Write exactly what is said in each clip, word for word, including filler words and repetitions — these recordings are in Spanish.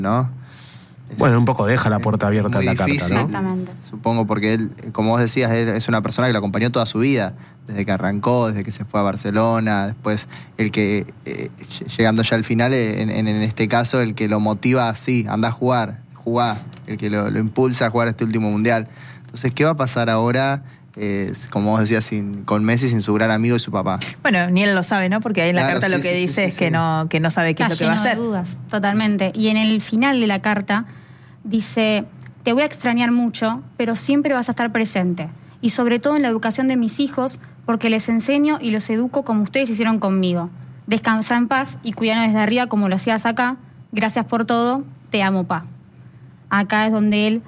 ¿no? Bueno, un poco deja la puerta abierta en la difícil, carta, ¿no? Exactamente. Supongo porque él, como vos decías, él es una persona que lo acompañó toda su vida, desde que arrancó, desde que se fue a Barcelona, después el que, eh, llegando ya al final, en, en, en este caso, el que lo motiva así, anda a jugar, jugar, el que lo, lo impulsa a jugar este último mundial. Entonces, ¿qué va a pasar ahora? Eh, como vos decías, sin, con Messi, sin su gran amigo y su papá. Bueno, ni él lo sabe, ¿no? Porque ahí en la Claro, carta sí, lo que sí, dice sí, es sí, que, sí. no, que no sabe qué Está es lo que va a lleno de hacer. dudas, totalmente. Y en el final de la carta dice: te voy a extrañar mucho, pero siempre vas a estar presente. Y sobre todo en la educación de mis hijos, porque les enseño y los educo como ustedes hicieron conmigo. Descansa en paz y cuídanos desde arriba como lo hacías acá. Gracias por todo. Te amo, pa. Acá es donde él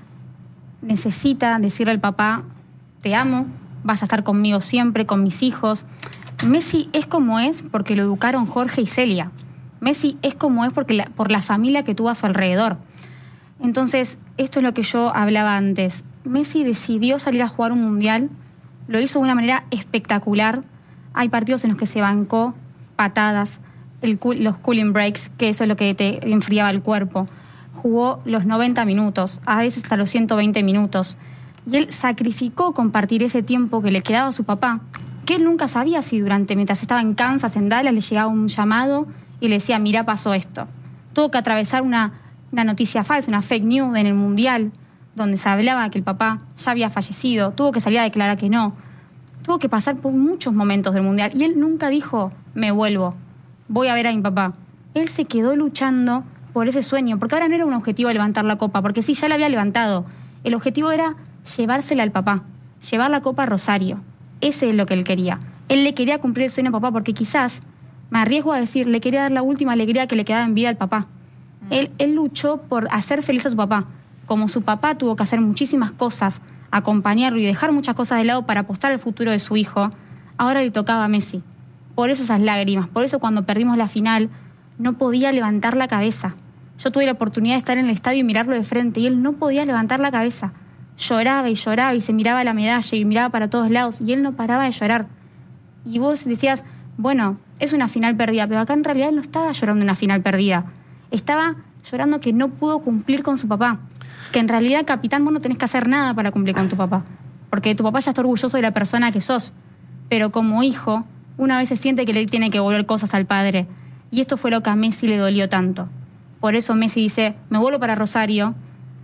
necesita decirle al papá: te amo, vas a estar conmigo siempre, con mis hijos. Messi es como es porque lo educaron Jorge y Celia. Messi es como es porque la, por la familia que tuvo a su alrededor. Entonces, esto es lo que yo hablaba antes. Messi decidió salir a jugar un mundial, lo hizo de una manera espectacular. Hay partidos en los que se bancó patadas, el, los cooling breaks, que eso es lo que te enfriaba el cuerpo. Jugó los noventa minutos, a veces hasta los ciento veinte minutos. Y él sacrificó compartir ese tiempo que le quedaba a su papá, que él nunca sabía si durante, mientras estaba en Kansas, en Dallas, le llegaba un llamado y le decía: mira, pasó esto. Tuvo que atravesar una, una noticia falsa, una fake news en el Mundial, donde se hablaba que el papá ya había fallecido. Tuvo que salir a declarar que no. Tuvo que pasar por muchos momentos del Mundial. Y él nunca dijo: me vuelvo, voy a ver a mi papá. Él se quedó luchando por ese sueño, porque ahora no era un objetivo levantar la copa, porque sí, ya la había levantado. El objetivo era llevársela al papá, llevar la copa a Rosario. Ese es lo que él quería. Él le quería cumplir el sueño al papá, porque quizás, me arriesgo a decir, le quería dar la última alegría que le quedaba en vida al papá. Mm. Él, él luchó por hacer feliz a su papá. Como su papá tuvo que hacer muchísimas cosas, acompañarlo y dejar muchas cosas de lado para apostar al futuro de su hijo, ahora le tocaba a Messi. Por eso esas lágrimas, por eso cuando perdimos la final no podía levantar la cabeza. Yo tuve la oportunidad de estar en el estadio y mirarlo de frente y él no podía levantar la cabeza. Lloraba y lloraba y se miraba la medalla y miraba para todos lados y él no paraba de llorar. Y vos decías, bueno, es una final perdida, pero acá en realidad él no estaba llorando una final perdida. Estaba llorando que no pudo cumplir con su papá. Que en realidad, capitán, vos no tenés que hacer nada para cumplir con tu papá. Porque tu papá ya está orgulloso de la persona que sos. Pero como hijo, una vez se siente que le tiene que devolver cosas al padre. Y esto fue lo que a Messi le dolió tanto. Por eso Messi dice, me vuelvo para Rosario,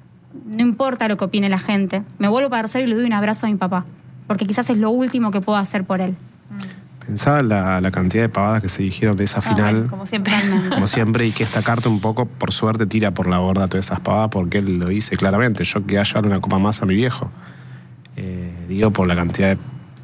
no importa lo que opine la gente, me vuelvo para Rosario y le doy un abrazo a mi papá. Porque quizás es lo último que puedo hacer por él. Pensaba la, la cantidad de pavadas que se dijeron de esa ah, final. Bueno, como siempre. Como siempre, y que esta carta un poco, por suerte, tira por la borda todas esas pavadas, porque él lo dice claramente. Yo quería llevarle una copa más a mi viejo. Eh, digo, por la cantidad de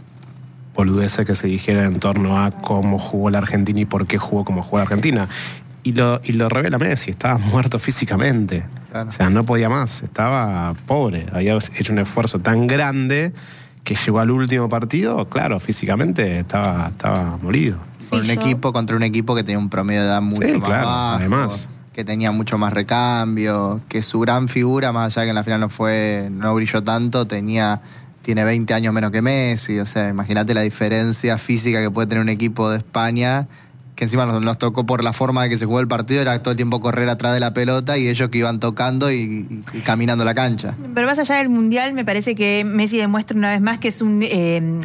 boludeces que se dijeron en torno a cómo jugó la Argentina y por qué jugó como jugó la Argentina. Y lo, y lo revela Messi, estaba muerto físicamente. Claro. O sea, no podía más, estaba pobre. Había hecho un esfuerzo tan grande que llegó al último partido, claro, físicamente estaba, estaba molido. Con sí, un yo... equipo contra un equipo que tenía un promedio de edad mucho sí, más claro, bajo, además. Que tenía mucho más recambio, que su gran figura, más allá que en la final no fue, no brilló tanto, tenía, tiene veinte años menos que Messi. O sea, imagínate la diferencia física que puede tener un equipo de España, que encima nos, nos tocó por la forma de que se jugó el partido, era todo el tiempo correr atrás de la pelota y ellos que iban tocando y, y, y caminando la cancha. Pero más allá del Mundial, me parece que Messi demuestra una vez más que es un, eh,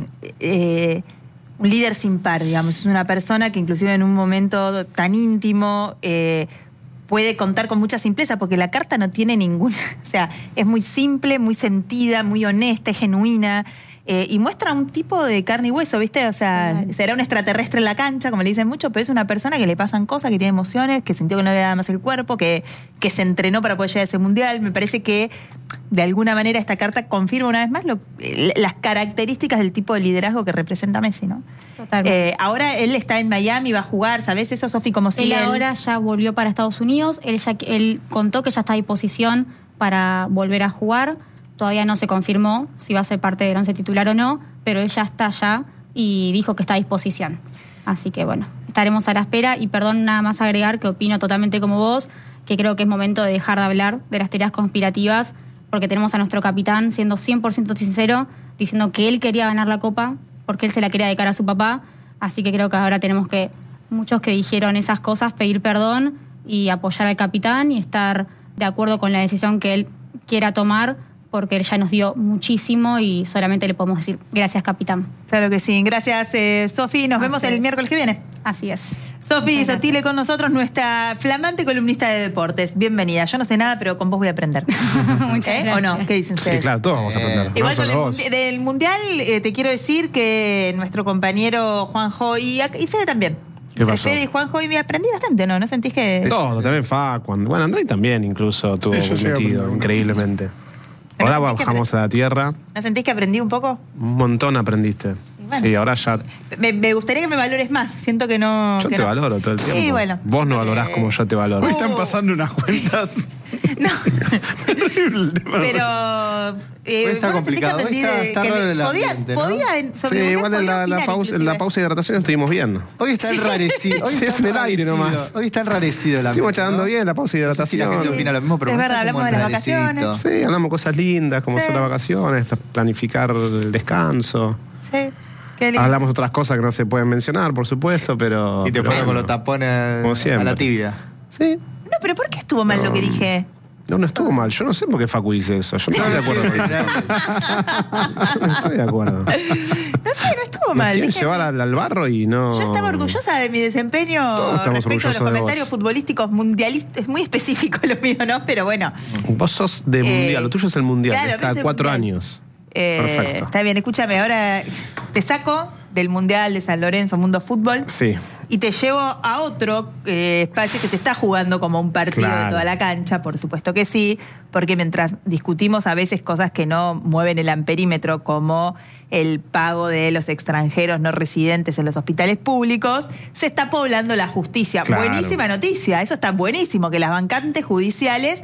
eh, un líder sin par, digamos. Es una persona que inclusive en un momento tan íntimo eh, puede contar con mucha simpleza, porque la carta no tiene ninguna... O sea, es muy simple, muy sentida, muy honesta, es genuina... Eh, y muestra un tipo de carne y hueso, ¿viste? O sea, claro. Será un extraterrestre en la cancha, como le dicen mucho, pero es una persona que le pasan cosas, que tiene emociones, que sintió que no le daba más el cuerpo, que, que se entrenó para poder llegar a ese mundial. Me parece que, de alguna manera, esta carta confirma una vez más lo, las características del tipo de liderazgo que representa Messi, ¿no? Totalmente. Eh, ahora él está en Miami, va a jugar, ¿sabés eso, Sofi? Como si él, él ahora ya volvió para Estados Unidos, él, ya, él contó que ya está a disposición para volver a jugar. Todavía no se confirmó si va a ser parte del once titular o no, pero él ya está allá y dijo que está a disposición. Así que bueno, estaremos a la espera y perdón nada más agregar que opino totalmente como vos, que creo que es momento de dejar de hablar de las teorías conspirativas, porque tenemos a nuestro capitán siendo cien por ciento sincero, diciendo que él quería ganar la copa porque él se la quería dedicar a su papá. Así que creo que ahora tenemos que, muchos que dijeron esas cosas, pedir perdón y apoyar al capitán y estar de acuerdo con la decisión que él quiera tomar, porque él ya nos dio muchísimo y solamente le podemos decir gracias, capitán. Claro que sí. Gracias, eh, Sofi. Nos vemos el miércoles que viene. Así es. Sofi Sotile con nosotros, nuestra flamante columnista de deportes. Bienvenida. Yo no sé nada, pero con vos voy a aprender. Muchas ¿Eh? gracias. ¿O no? ¿Qué dicen ustedes? Sí, claro, todos vamos a aprender. Igual no con solo el vos. mundi- del Mundial eh, te quiero decir que nuestro compañero Juanjo y, y Fede también. ¿Qué Entre pasó? Fede y Juanjo y me aprendí bastante, ¿no? ¿No sentís que...? Todo, también Facu. Bueno, Andrei también incluso estuvo Sí, yo llegué a metido, aprender. increíblemente. Pero Ahora sentís que bajamos a la tierra. ¿No sentís que aprendí un poco? Un montón aprendiste. bueno. Sí, ahora ya. Me, me gustaría que me valores más. Siento que no... Yo que te no. valoro todo el tiempo. Sí, bueno. Vos no Siento valorás que- como yo te valoro. Hoy están Uh. pasando unas cuentas. No, Terrible el tema. pero... eh, Hoy está vos no sentís que complicado, hoy aprendí está- de- está que raro le- el podía, ambiente, ¿no? podía en- sobre Sí, el Mundial igual en podía la, la opinar, pausa, en la inclusive. pausa de hidratación estuvimos bien. Hoy está enrarecido. Hoy Sí, está es en el aire enrarecido. nomás. Hoy está enrarecido la Estuvimos charlando bien, la pausa de No sé si la gente hidratación. opina lo mismo, pero Es hoy verdad, está como hablamos de las enrarecito. vacaciones. Sí, hablamos cosas lindas, como Sí. son las vacaciones, planificar el descanso. Sí, qué lindo. Hablamos otras cosas que no se pueden mencionar, por supuesto, pero. Y te pero fueron con bueno. los tapones Como a siempre. la tibia. Sí. No, pero ¿por qué estuvo mal lo que dije? No, no estuvo mal. Yo no sé por qué Facu dice eso. Yo no estoy de acuerdo con eso. No estoy de acuerdo. No sé, no estuvo Nos mal. quieren Dije- llevar al, al barro y no. Yo estaba orgullosa de mi desempeño Todos estamos respecto a los orgullosos de comentarios vos. futbolísticos mundialistas. Es muy específico lo mío, ¿no? Pero bueno. Vos sos de Eh, mundial. Lo tuyo es el mundial. claro, es cada yo soy cuatro mundial. años. Eh, Perfecto. Está bien, escúchame, ahora te saco del Mundial de San Lorenzo, Mundo Fútbol, Sí. y te llevo a otro eh, espacio que se está jugando como un partido Claro. de toda la cancha, por supuesto que sí, porque mientras discutimos a veces cosas que no mueven el amperímetro, como el pago de los extranjeros no residentes en los hospitales públicos, se está poblando la justicia. Claro. Buenísima noticia, eso está buenísimo, que las vacantes judiciales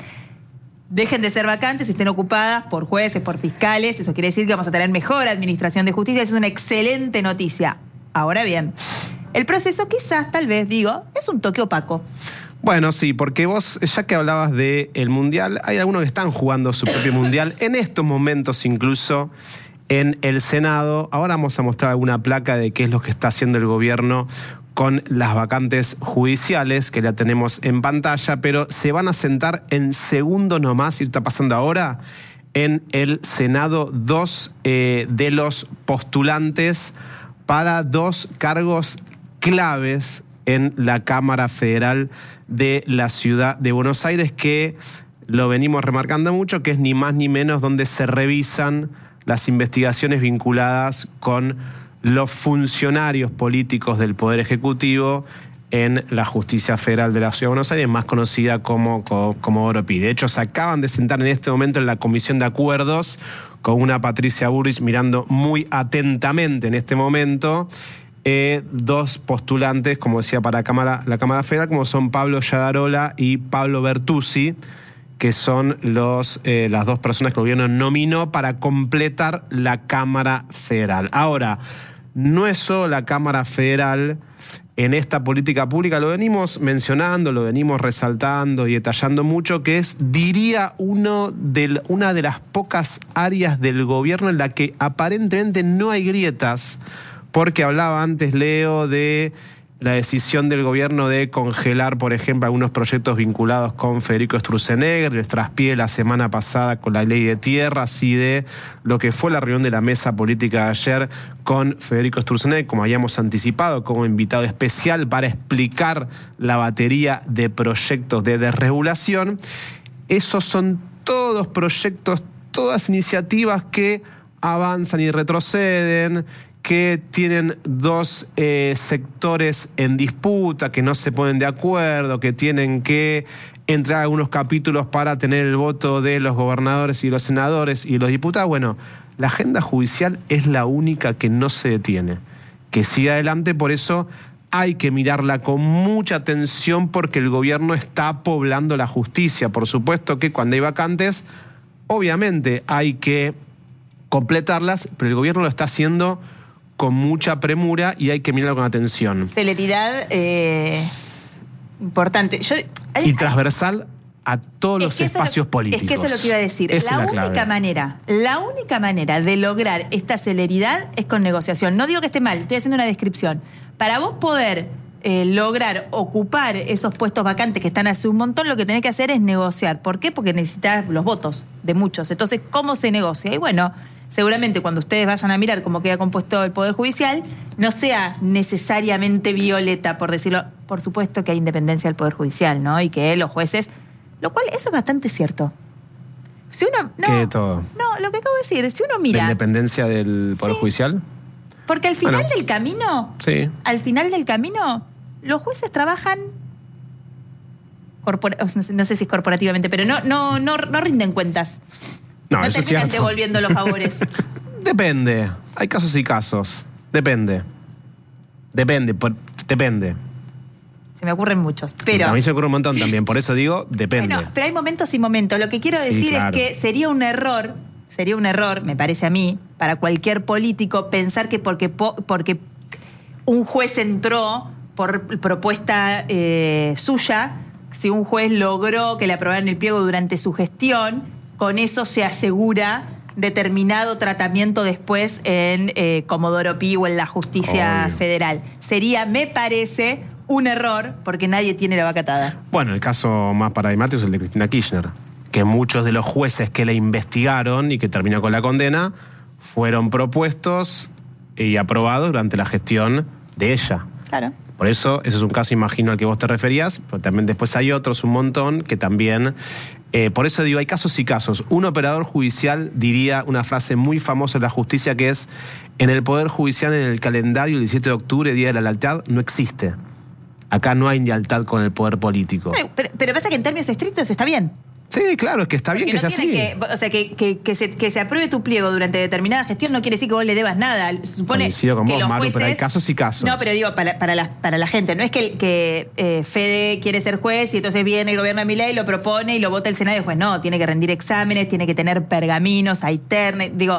dejen de ser vacantes y estén ocupadas por jueces, por fiscales. Eso quiere decir que vamos a tener mejor administración de justicia. Eso es una excelente noticia. Ahora bien, el proceso quizás, tal vez, digo, es un toque opaco. Bueno, sí, porque vos, ya que hablabas del mundial, hay algunos que están jugando su propio mundial en estos momentos incluso en el Senado. Ahora vamos a mostrar alguna placa de qué es lo que está haciendo el gobierno con las vacantes judiciales, que la tenemos en pantalla, pero se van a sentar en segundos nomás, y está pasando ahora, en el Senado dos eh, de los postulantes para dos cargos claves en la Cámara Federal de la Ciudad de Buenos Aires, que lo venimos remarcando mucho, que es ni más ni menos donde se revisan las investigaciones vinculadas con los funcionarios políticos del Poder Ejecutivo en la Justicia Federal de la Ciudad de Buenos Aires, más conocida como, como, como Oropi. De hecho, se acaban de sentar en este momento en la Comisión de Acuerdos con una Patricia Bullrich mirando muy atentamente en este momento eh, dos postulantes, como decía, para la Cámara, la Cámara Federal, como son Pablo Yadarola y Pablo Bertuzzi, que son los, eh, las dos personas que el gobierno nominó para completar la Cámara Federal. Ahora, no es solo la Cámara Federal en esta política pública, lo venimos mencionando, lo venimos resaltando y detallando mucho, que es, diría, uno de, una de las pocas áreas del gobierno en la que aparentemente no hay grietas, porque hablaba antes, Leo, de la decisión del gobierno de congelar, por ejemplo, algunos proyectos vinculados con Federico Sturzenegger, el traspié la semana pasada con la ley de tierras y de lo que fue la reunión de la mesa política de ayer con Federico Sturzenegger, como habíamos anticipado, como invitado especial para explicar la batería de proyectos de desregulación. Esos son todos proyectos, todas iniciativas que avanzan y retroceden, que tienen dos eh, sectores en disputa, que no se ponen de acuerdo, que tienen que entrar algunos capítulos para tener el voto de los gobernadores y los senadores y los diputados. Bueno, la agenda judicial es la única que no se detiene, que sigue adelante. Por eso hay que mirarla con mucha atención, porque el gobierno está poblando la justicia. Por supuesto que cuando hay vacantes, obviamente hay que completarlas, pero el gobierno lo está haciendo con mucha premura y hay que mirarlo con atención. Celeridad eh, importante. Yo, hay- Y transversal a todos Es los que eso espacios lo- políticos. Es que eso es lo que iba a decir. Esa La es la única clave. manera, la única manera de lograr esta celeridad es con negociación. No digo que esté mal, estoy haciendo una descripción. Para vos poder eh, lograr ocupar esos puestos vacantes que están hace un montón, lo que tenés que hacer es negociar. ¿Por qué? Porque necesitas los votos de muchos. Entonces, ¿cómo se negocia? Y bueno, seguramente cuando ustedes vayan a mirar cómo queda compuesto el Poder Judicial, no sea necesariamente violeta, por decirlo. Por supuesto que hay independencia del Poder Judicial, ¿no? Y que los jueces... Lo cual, eso es bastante cierto. Si uno... No, ¿Qué todo? No, lo que acabo de decir, si uno mira... ¿La independencia del Poder Sí. Judicial? Porque al final Bueno. del camino, Sí. al final del camino, los jueces trabajan, corpora- no sé, no sé si es corporativamente, pero no, no, no, no rinden cuentas. No, No eso es terminan cierto. devolviendo los favores. Depende. Hay casos y casos. Depende. Depende. por- depende. Se me ocurren muchos. Pero, A mí se me ocurre un montón también. Por eso digo, depende. bueno, pero hay momentos y momentos. Lo que quiero Sí, decir claro. es que sería un error, sería un error, me parece a mí, para cualquier político pensar que porque, po- porque un juez entró por propuesta eh, suya, si un juez logró que le aprobaran el pliego durante su gestión, con eso se asegura determinado tratamiento después en eh, Comodoro Pi o en la justicia Obvio. federal. Sería, me parece, un error porque nadie tiene la vaca atada. Bueno, el caso más paradigmático es el de Cristina Kirchner, que muchos de los jueces que la investigaron y que terminó con la condena fueron propuestos y aprobados durante la gestión de ella. Claro. Por eso, ese es un caso, imagino, al que vos te referías, pero también después hay otros, un montón, que también... Eh, por eso digo, hay casos y casos. Un operador judicial diría una frase muy famosa de la justicia que es: en el Poder Judicial, en el calendario, el diecisiete de octubre, Día de la Lealtad, no existe. Acá no hay lealtad con el poder político. Pero, pero- pero pasa que en términos estrictos está bien. Sí, claro, es que está bien Porque que no sea así. tiene que, o sea, que, que- que se, que se apruebe tu pliego durante determinada gestión no quiere decir que vos le debas nada. Se supone Coincido con que vos, los Maru, pero hay jueces- casos y casos. No, pero digo, para, para, la, para la gente, no es que, que eh, Fede quiere ser juez y entonces viene el gobierno de Milei, lo propone y lo vota el Senado y el juez. No, tiene que rendir exámenes, tiene que tener pergaminos, hay ternes. Digo,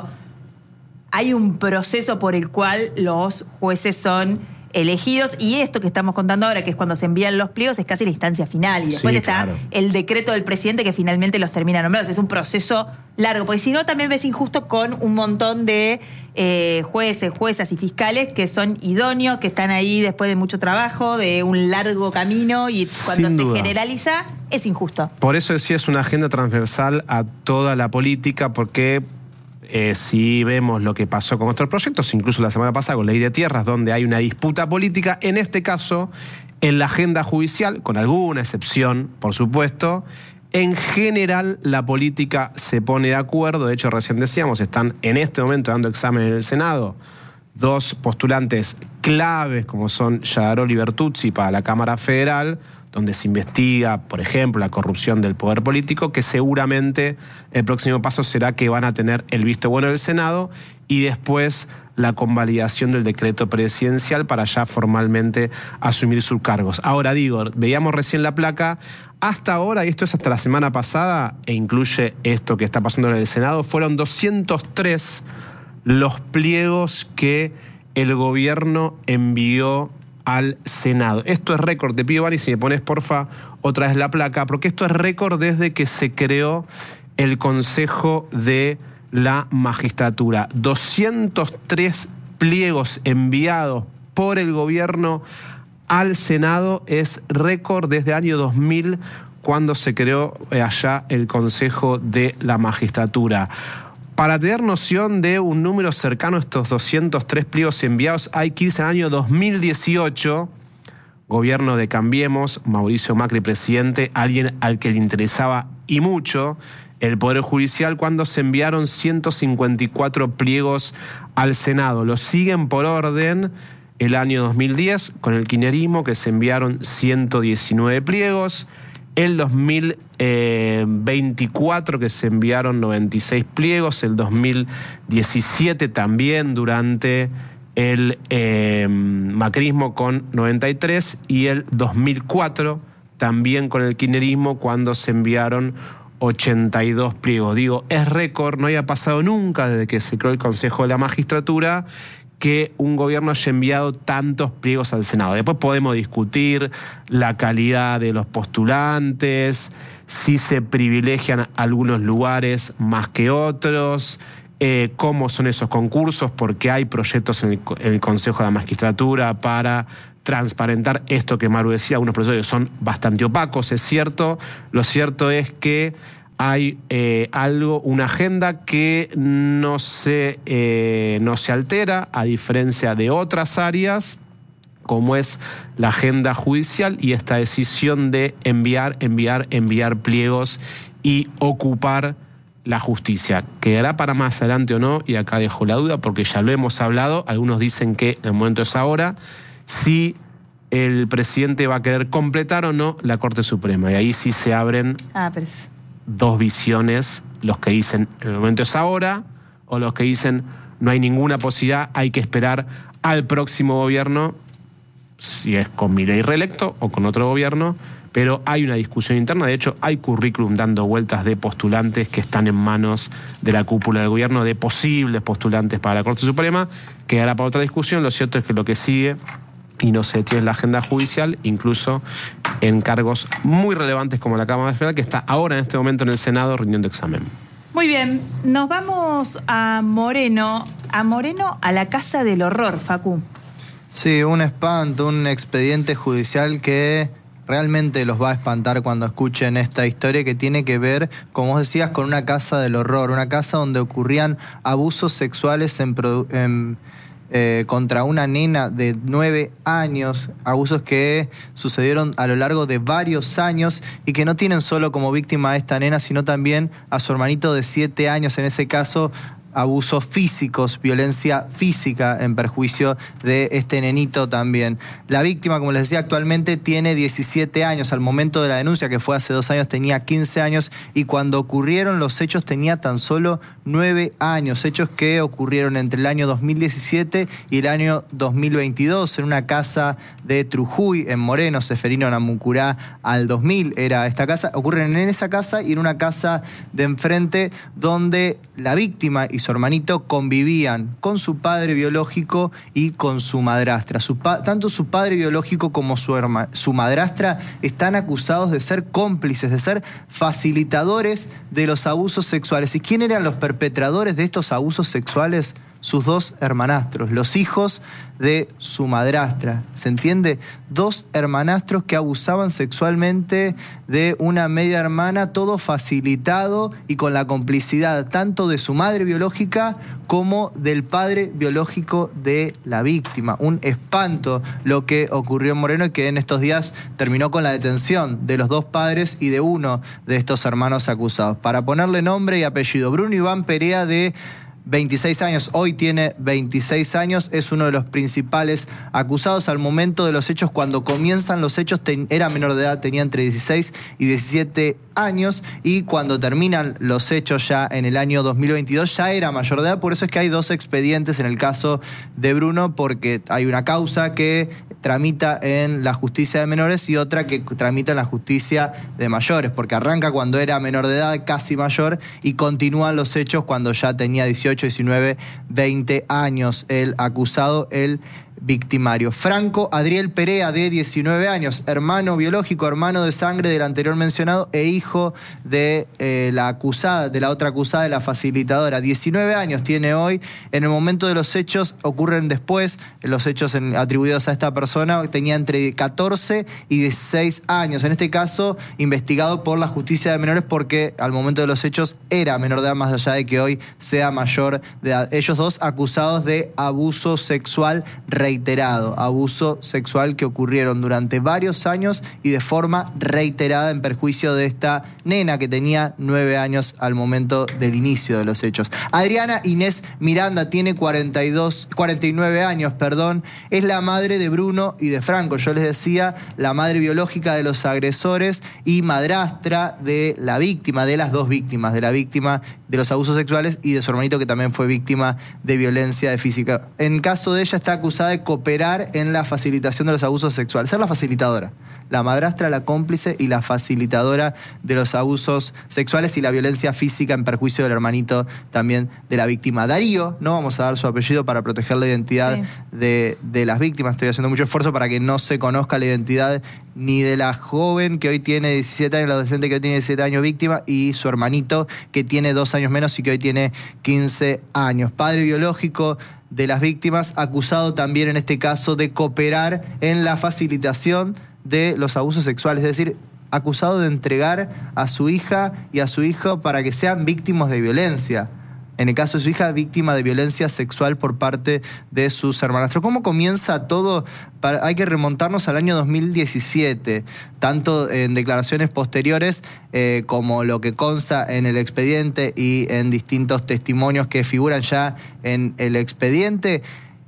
hay un proceso por el cual los jueces son elegidos, y esto que estamos contando ahora, que es cuando se envían los pliegos, es casi la instancia final, y después Sí, está claro. el decreto del presidente que finalmente los termina nombrados. Es un proceso largo, porque si no también ves injusto con un montón de eh, jueces, juezas y fiscales que son idóneos, que están ahí después de mucho trabajo, de un largo camino, y cuando Sin se duda. generaliza es injusto. Por eso decía, es una agenda transversal a toda la política, porque eh, si vemos lo que pasó con otros proyectos, incluso la semana pasada con Ley de Tierras, donde hay una disputa política, en este caso, en la agenda judicial, con alguna excepción, por supuesto, en general la política se pone de acuerdo. De hecho, recién decíamos, están en este momento dando examen en el Senado dos postulantes claves como son Yadarol y Bertuzzi para la Cámara Federal, donde se investiga, por ejemplo, la corrupción del poder político, que seguramente el próximo paso será que van a tener el visto bueno del Senado y después la convalidación del decreto presidencial para ya formalmente asumir sus cargos. Ahora digo, veíamos recién la placa, hasta ahora, y esto es hasta la semana pasada, e incluye esto que está pasando en el Senado, fueron doscientos tres los pliegos que el gobierno envió al Senado. Esto es récord. Te pido, Vani, si me pones, porfa, otra vez la placa, porque esto es récord desde que se creó el Consejo de la Magistratura. doscientos tres pliegos enviados por el gobierno al Senado es récord desde el año dos mil, cuando se creó allá el Consejo de la Magistratura. Para tener noción de un número cercano a estos doscientos tres pliegos enviados, hay que irse al año dos mil dieciocho, gobierno de Cambiemos, Mauricio Macri presidente, alguien al que le interesaba y mucho el Poder Judicial, cuando se enviaron ciento cincuenta y cuatro pliegos al Senado. Los siguen por orden el año dos mil diez, con el kirchnerismo, que se enviaron ciento diecinueve pliegos. El dos mil veinticuatro, que se enviaron noventa y seis pliegos. El dos mil diecisiete también, durante el eh, macrismo, con noventa y tres. Y el dos mil cuatro también con el kirchnerismo, cuando se enviaron ochenta y dos pliegos. Digo, es récord, no había pasado nunca desde que se creó el Consejo de la Magistratura que un gobierno haya enviado tantos pliegos al Senado. Después podemos discutir la calidad de los postulantes, si se privilegian algunos lugares más que otros, eh, cómo son esos concursos, porque hay proyectos en el, en el Consejo de la Magistratura para transparentar esto que Maru decía. Algunos procesos son bastante opacos, es cierto. Lo cierto es que hay eh, algo, una agenda que no se, eh, no se altera, a diferencia de otras áreas, como es la agenda judicial y esta decisión de enviar, enviar, enviar pliegos y ocupar la justicia. ¿Quedará para más adelante o no? Y acá dejo la duda porque ya lo hemos hablado. Algunos dicen que el momento es ahora. Si el presidente va a querer completar o no la Corte Suprema. Y ahí sí se abren Ah, pero es... dos visiones, los que dicen el momento es ahora o los que dicen no hay ninguna posibilidad, hay que esperar al próximo gobierno, si es con Milei reelecto o con otro gobierno, pero hay una discusión interna. De hecho, hay currículum dando vueltas de postulantes que están en manos de la cúpula del gobierno, de posibles postulantes para la Corte Suprema. Quedará para otra discusión. Lo cierto es que lo que sigue, y no se tiene la agenda judicial, incluso en cargos muy relevantes como la Cámara Federal, que está ahora en este momento en el Senado rindiendo examen. Muy bien, nos vamos a Moreno, a Moreno, a la Casa del Horror, Facu. Sí, un espanto, un expediente judicial que realmente los va a espantar cuando escuchen esta historia, que tiene que ver, como vos decías, con una casa del horror, una casa donde ocurrían abusos sexuales en... en Eh, contra una nena de nueve años, abusos que sucedieron a lo largo de varios años y que no tienen solo como víctima a esta nena, sino también a su hermanito de siete años, en ese caso abusos físicos, violencia física en perjuicio de este nenito también. La víctima, como les decía, actualmente tiene diecisiete años. Al momento de la denuncia, que fue hace dos años, tenía quince años, y cuando ocurrieron los hechos tenía tan solo nueve años. Hechos que ocurrieron entre el año dos mil diecisiete y el año dos mil veintidós en una casa de Trujuy, en Moreno, Seferino Namuncurá al dos mil era esta casa. Ocurren en esa casa y en una casa de enfrente donde la víctima y su hermanito convivían con su padre biológico y con su madrastra. Su pa- tanto su padre biológico como su, herma- su madrastra están acusados de ser cómplices, de ser facilitadores de los abusos sexuales. ¿Y quién eran los perpetradores de estos abusos sexuales? Sus dos hermanastros, los hijos de su madrastra. ¿Se entiende? Dos hermanastros que abusaban sexualmente de una media hermana, todo facilitado y con la complicidad tanto de su madre biológica como del padre biológico de la víctima. Un espanto lo que ocurrió en Moreno, y que en estos días terminó con la detención de los dos padres y de uno de estos hermanos acusados. Para ponerle nombre y apellido, Bruno Iván Perea, de veintiséis años, hoy tiene veintiséis años, es uno de los principales acusados. Al momento de los hechos, cuando comienzan los hechos, ten, era menor de edad, tenía entre dieciséis y diecisiete años, y cuando terminan los hechos ya en el año dos mil veintidós ya era mayor de edad. Por eso es que hay dos expedientes en el caso de Bruno, porque hay una causa que tramita en la justicia de menores y otra que tramita en la justicia de mayores, porque arranca cuando era menor de edad, casi mayor, y continúan los hechos cuando ya tenía dieciocho, diecinueve, veinte años el acusado, el victimario. Franco Adriel Perea, de diecinueve años, hermano biológico, hermano de sangre del anterior mencionado e hijo de eh, la acusada, de la otra acusada, de la facilitadora. diecinueve años tiene hoy. En el momento de los hechos, ocurren después, los hechos en, atribuidos a esta persona, tenía entre catorce y dieciséis años. En este caso, investigado por la justicia de menores, porque al momento de los hechos era menor de edad, más allá de que hoy sea mayor de edad. Ellos dos acusados de abuso sexual reiterado, abuso sexual que ocurrieron durante varios años y de forma reiterada en perjuicio de esta nena que tenía nueve años al momento del inicio de los hechos. Adriana Inés Miranda tiene cuarenta y dos, cuarenta y nueve años, perdón, es la madre de Bruno y de Franco. Yo les decía, la madre biológica de los agresores y madrastra de la víctima, de las dos víctimas, de la víctima de los abusos sexuales y de su hermanito, que también fue víctima de violencia de física. En caso de ella, está acusada de cooperar en la facilitación de los abusos sexuales, ser la facilitadora, la madrastra, la cómplice y la facilitadora de los abusos sexuales y la violencia física en perjuicio del hermanito también de la víctima. Darío, no vamos a dar su apellido para proteger la identidad sí. de, de las víctimas. Estoy haciendo mucho esfuerzo para que no se conozca la identidad ni de la joven que hoy tiene diecisiete años, la adolescente que hoy tiene diecisiete años víctima, y su hermanito que tiene dos años menos y que hoy tiene quince años. Padre biológico de las víctimas, acusado también en este caso de cooperar en la facilitación de los abusos sexuales, es decir, acusado de entregar a su hija y a su hijo para que sean víctimas de violencia. En el caso de su hija, víctima de violencia sexual por parte de sus hermanastros. ¿Cómo comienza todo? Para, hay que remontarnos al año dos mil diecisiete, tanto en declaraciones posteriores eh, como lo que consta en el expediente y en distintos testimonios que figuran ya en el expediente.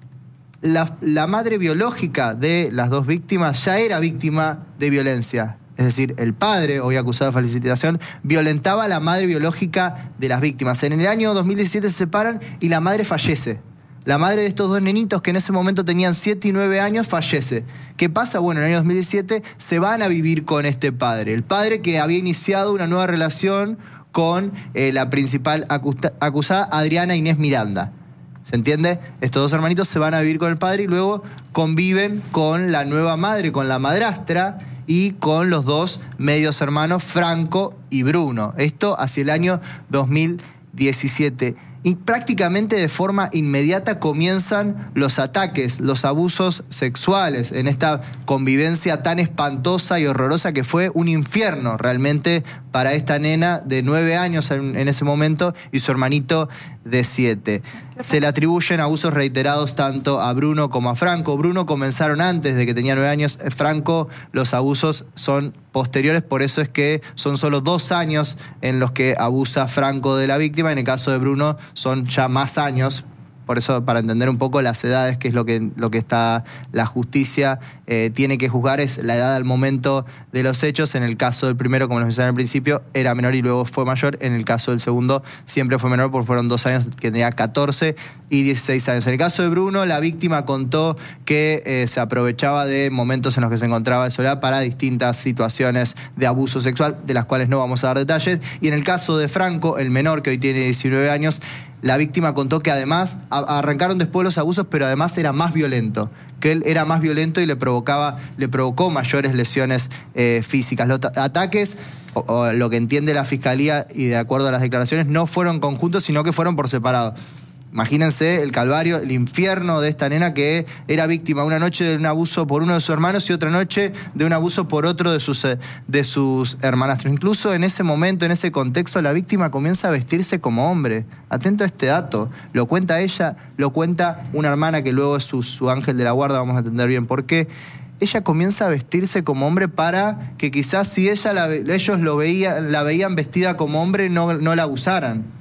La, la madre biológica de las dos víctimas ya era víctima de violencia. Es decir, el padre, hoy acusado de facilitación, violentaba a la madre biológica de las víctimas. En el año dos mil diecisiete se separan y la madre fallece. La madre de estos dos nenitos, que en ese momento tenían siete y nueve años, fallece. ¿Qué pasa? Bueno, en el año dos mil diecisiete se van a vivir con este padre. El padre que había iniciado una nueva relación con eh, la principal acusa- acusada, Adriana Inés Miranda. ¿Se entiende? Estos dos hermanitos se van a vivir con el padre y luego conviven con la nueva madre, con la madrastra, y con los dos medios hermanos, Franco y Bruno. Esto hacia el año dos mil diecisiete. Y prácticamente de forma inmediata comienzan los ataques, los abusos sexuales en esta convivencia tan espantosa y horrorosa que fue un infierno realmente para esta nena de nueve años en, en ese momento y su hermanito de siete. Se le atribuyen abusos reiterados tanto a Bruno como a Franco. Bruno comenzaron antes de que tenía nueve años. Franco, los abusos son posteriores, por eso es que son solo dos años en los que abusa Franco de la víctima. En el caso de Bruno son ya más años. Por eso, para entender un poco las edades, que es lo que, lo que está la justicia eh, tiene que juzgar, es la edad al momento de los hechos. En el caso del primero, como lo mencioné al principio, era menor y luego fue mayor. En el caso del segundo, siempre fue menor porque fueron dos años, que tenía catorce y dieciséis años. En el caso de Bruno, la víctima contó que eh, se aprovechaba de momentos en los que se encontraba de soledad para distintas situaciones de abuso sexual, de las cuales no vamos a dar detalles. Y en el caso de Franco, el menor, que hoy tiene diecinueve años, la víctima contó que además arrancaron después los abusos, pero además era más violento, que él era más violento y le provocaba, le provocó mayores lesiones eh, físicas. Los ataques, o, o lo que entiende la fiscalía y de acuerdo a las declaraciones, no fueron conjuntos, sino que fueron por separado. Imagínense el calvario, el infierno de esta nena que era víctima una noche de un abuso por uno de sus hermanos y otra noche de un abuso por otro de sus, de sus hermanastros. Incluso en ese momento, en ese contexto, la víctima comienza a vestirse como hombre. Atento a este dato. Lo cuenta ella, lo cuenta una hermana que luego es su, su ángel de la guarda, vamos a entender bien por qué. Ella comienza a vestirse como hombre para que quizás si ella la, ellos lo veía, la veían vestida como hombre, no, no la abusaran.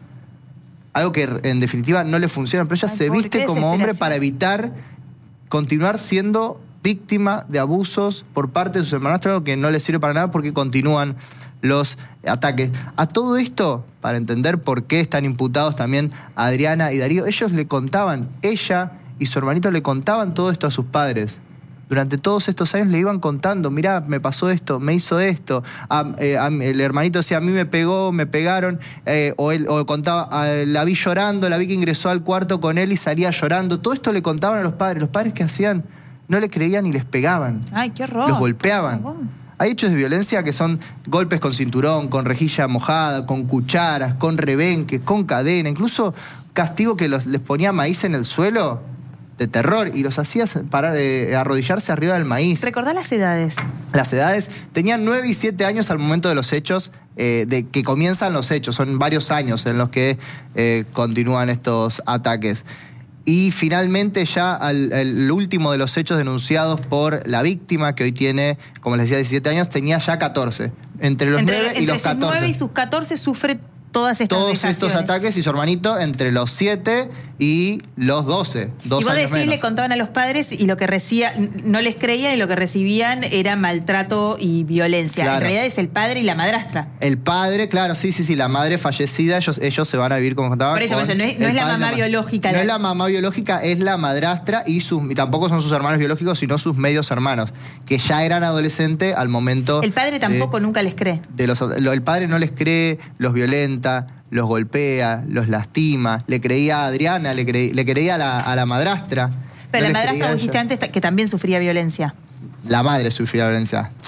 Algo que en definitiva no le funciona, pero ella Ay, se viste como hombre para evitar continuar siendo víctima de abusos por parte de sus hermanastros, algo que no le sirve para nada porque continúan los ataques. A todo esto, para entender por qué están imputados también Adriana y Darío, ellos le contaban, ella y su hermanito le contaban todo esto a sus padres. Durante todos estos años le iban contando, mirá, me pasó esto, me hizo esto. A, eh, a, el hermanito decía, a mí me pegó, me pegaron. Eh, o él o contaba, a, la vi llorando, la vi que ingresó al cuarto con él y salía llorando. Todo esto le contaban a los padres. Los padres que hacían, no le creían y les pegaban. Ay, qué horror. Los golpeaban. Hay hechos de violencia que son golpes con cinturón, con rejilla mojada, con cucharas, con rebenques, con cadena. Incluso castigo que los, les ponía maíz en el suelo, de terror, y los hacía parar, eh, arrodillarse arriba del maíz. ¿Recordá las edades? Las edades tenían nueve y siete años al momento de los hechos, eh, de que comienzan los hechos. Son varios años en los que eh, continúan estos ataques. Y finalmente ya al, el último de los hechos denunciados por la víctima, que hoy tiene, como les decía, diecisiete años, tenía ya catorce. Entre los entre, nueve y entre los sus catorce. nueve y sus catorce sufre todas estas Todos vejaciones. estos ataques, y su hermanito entre los siete y los doce. Dos y vos años decís, menos. le contaban a los padres y lo que recibía, no les creían y lo que recibían era maltrato y violencia. Claro. En realidad es el padre y la madrastra. El padre, claro, sí, sí, sí, la madre fallecida, ellos, ellos se van a vivir, como contaba. Por eso, con por eso, no es, no el es la padre, mamá ma- biológica. No la- es la mamá biológica, es la madrastra y, sus, y tampoco son sus hermanos biológicos, sino sus medios hermanos, que ya eran adolescentes al momento. El padre tampoco de, nunca les cree. de los, lo- el padre no les cree, los violenta, los golpea, los lastima. Le creía a Adriana, le, cre, le creía a la, a la madrastra. Pero no la les creía madrastra, a vos dijiste ella. antes, que también sufría violencia. La madre sufría violencia.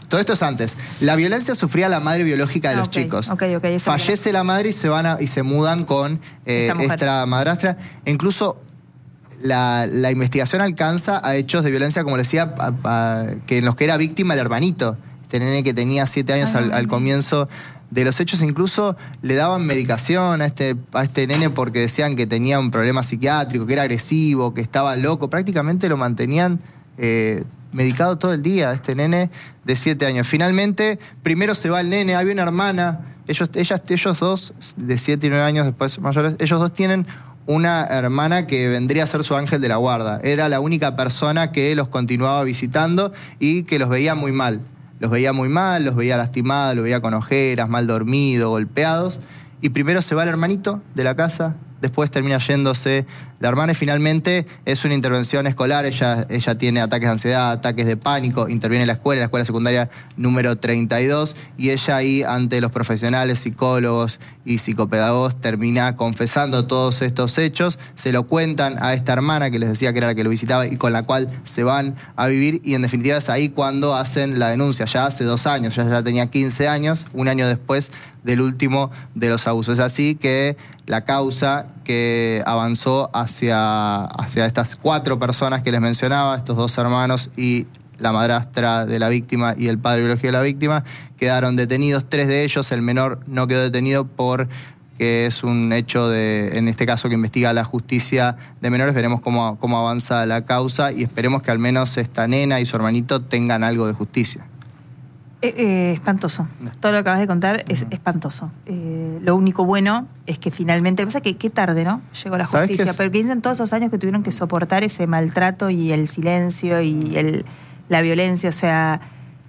todo esto es antes. La violencia sufría la madre biológica de Ah, los ok, chicos. ok, ok, eso Fallece la madre y se van a- y se mudan con eh, Esta mujer. esta madrastra. E incluso la, la investigación alcanza a hechos de violencia, como les decía, a- a- que en los que era víctima el hermanito. Este nene que tenía siete años Ah, al, al ok. comienzo de los hechos, incluso le daban medicación a este, a este nene porque decían que tenía un problema psiquiátrico, que era agresivo, que estaba loco. Prácticamente lo mantenían eh, medicado todo el día, este nene de siete años. Finalmente, primero se va el nene, había una hermana, ellos, ellas, ellos dos, de siete y nueve años después mayores, ellos dos tienen una hermana que vendría a ser su ángel de la guarda. Era la única persona que los continuaba visitando y que los veía muy mal. Los veía muy mal, los veía lastimados, los veía con ojeras, mal dormidos, golpeados. Y primero se va el hermanito de la casa, después termina yéndose la hermana y finalmente es una intervención escolar. Ella, ella tiene ataques de ansiedad, ataques de pánico, interviene en la escuela, la escuela secundaria número treinta y dos, y ella ahí ante los profesionales, psicólogos y psicopedagogos termina confesando todos estos hechos. Se lo cuentan a esta hermana que les decía que era la que lo visitaba y con la cual se van a vivir, y en definitiva es ahí cuando hacen la denuncia, ya hace dos años, ya, ya tenía quince años, un año después del último de los abusos. Es así que la causa que avanzó hacia, hacia estas cuatro personas que les mencionaba, estos dos hermanos y la madrastra de la víctima y el padre biológico de la víctima, quedaron detenidos. Tres de ellos, el menor no quedó detenido porque es un hecho de, en este caso, que investiga la justicia de menores. Veremos cómo, cómo avanza la causa y esperemos que al menos esta nena y su hermanito tengan algo de justicia. Eh, eh, espantoso. Todo lo que acabas de contar es espantoso. Eh, lo único bueno es que finalmente, pasa que qué tarde, ¿no? Llegó la ¿Sabes justicia, qué es? pero piensen todos esos años que tuvieron que soportar ese maltrato y el silencio y el, la violencia, o sea,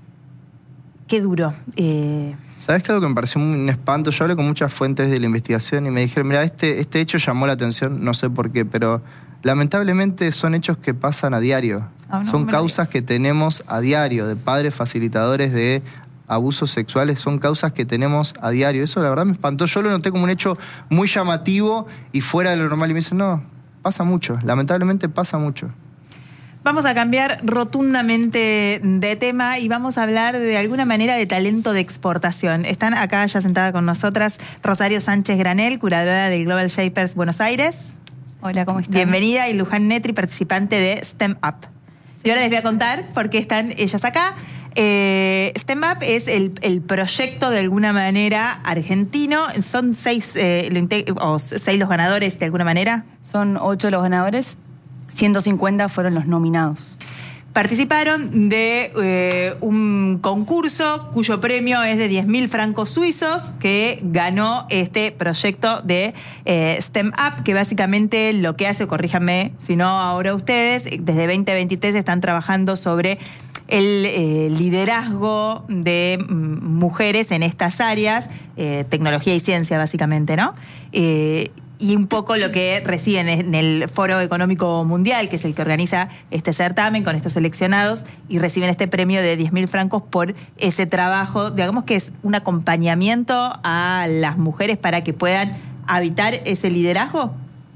qué duro. Eh, ¿Sabes qué? Algo que me pareció un espanto. Yo hablé con muchas fuentes de la investigación y me dijeron, mira, este, este hecho llamó la atención, no sé por qué, pero lamentablemente son hechos que pasan a diario. Oh, no, son me lo causas digas. que tenemos a diario, de padres facilitadores de abusos sexuales, son causas que tenemos a diario. Eso la verdad me espantó. Yo lo noté como un hecho muy llamativo y fuera de lo normal. Y me dicen, no, pasa mucho, lamentablemente pasa mucho. Vamos a cambiar rotundamente de tema y vamos a hablar de alguna manera de talento de exportación. Están acá ya sentada con nosotras Rosario Sánchez Granel, curadora del Global Shapers Buenos Aires. Hola, ¿cómo están? Bienvenida, y Luján Netri, participante de STEM Up. Y ahora les voy a contar por qué están ellas acá. Eh, STEM Up es el, el proyecto de alguna manera argentino. Son seis, eh, lo inte- o seis los ganadores de alguna manera. Son ocho los ganadores, ciento cincuenta fueron los nominados. Participaron de eh, un concurso cuyo premio es de diez mil francos suizos, que ganó este proyecto de eh, STEM Up, que básicamente lo que hace, corríjanme si no ahora ustedes, desde veinte veintitrés están trabajando sobre el eh, liderazgo de mm, mujeres en estas áreas, eh, tecnología y ciencia básicamente, ¿no? Eh, y un poco lo que reciben en el Foro Económico Mundial, que es el que organiza este certamen con estos seleccionados, y reciben este premio de diez mil francos por ese trabajo, digamos que es un acompañamiento a las mujeres para que puedan habitar ese liderazgo.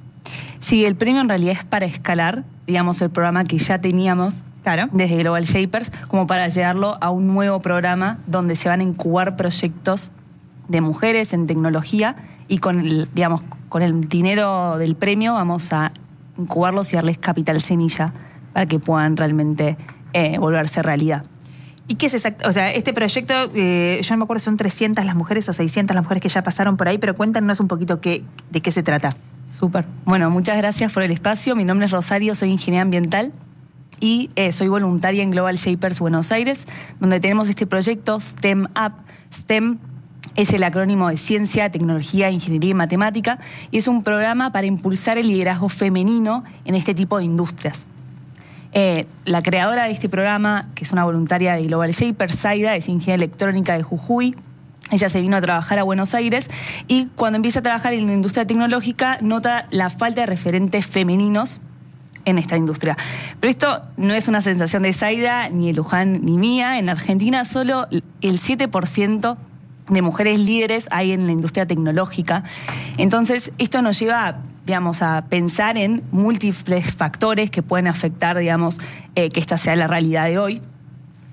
Sí, el premio en realidad es para escalar, digamos, el programa que ya teníamos Claro. desde Global Shapers, como para llevarlo a un nuevo programa donde se van a incubar proyectos de mujeres en tecnología, y con el, digamos, con el dinero del premio vamos a incubarlos y darles capital semilla para que puedan realmente eh, volverse realidad. ¿Y qué es exacto? O sea, este proyecto, eh, yo no me acuerdo si son trescientas las mujeres o seiscientas las mujeres que ya pasaron por ahí, pero cuéntanos un poquito qué, de qué se trata. Súper. Bueno, muchas gracias por el espacio. Mi nombre es Rosario, soy ingeniera ambiental y eh, soy voluntaria en Global Shapers Buenos Aires, donde tenemos este proyecto STEM Up. STEM es el acrónimo de Ciencia, Tecnología, Ingeniería y Matemática, y es un programa para impulsar el liderazgo femenino en este tipo de industrias. Eh, la creadora de este programa, que es una voluntaria de Global Shapers, Zaida, es ingeniera electrónica de Jujuy. Ella se vino a trabajar a Buenos Aires y cuando empieza a trabajar en la industria tecnológica nota la falta de referentes femeninos en esta industria. Pero esto no es una sensación de Zaida, ni de Luján, ni mía. En Argentina solo el siete por ciento de mujeres líderes hay en la industria tecnológica. Entonces, esto nos lleva a, digamos, a pensar en múltiples factores que pueden afectar, digamos, eh, que esta sea la realidad de hoy.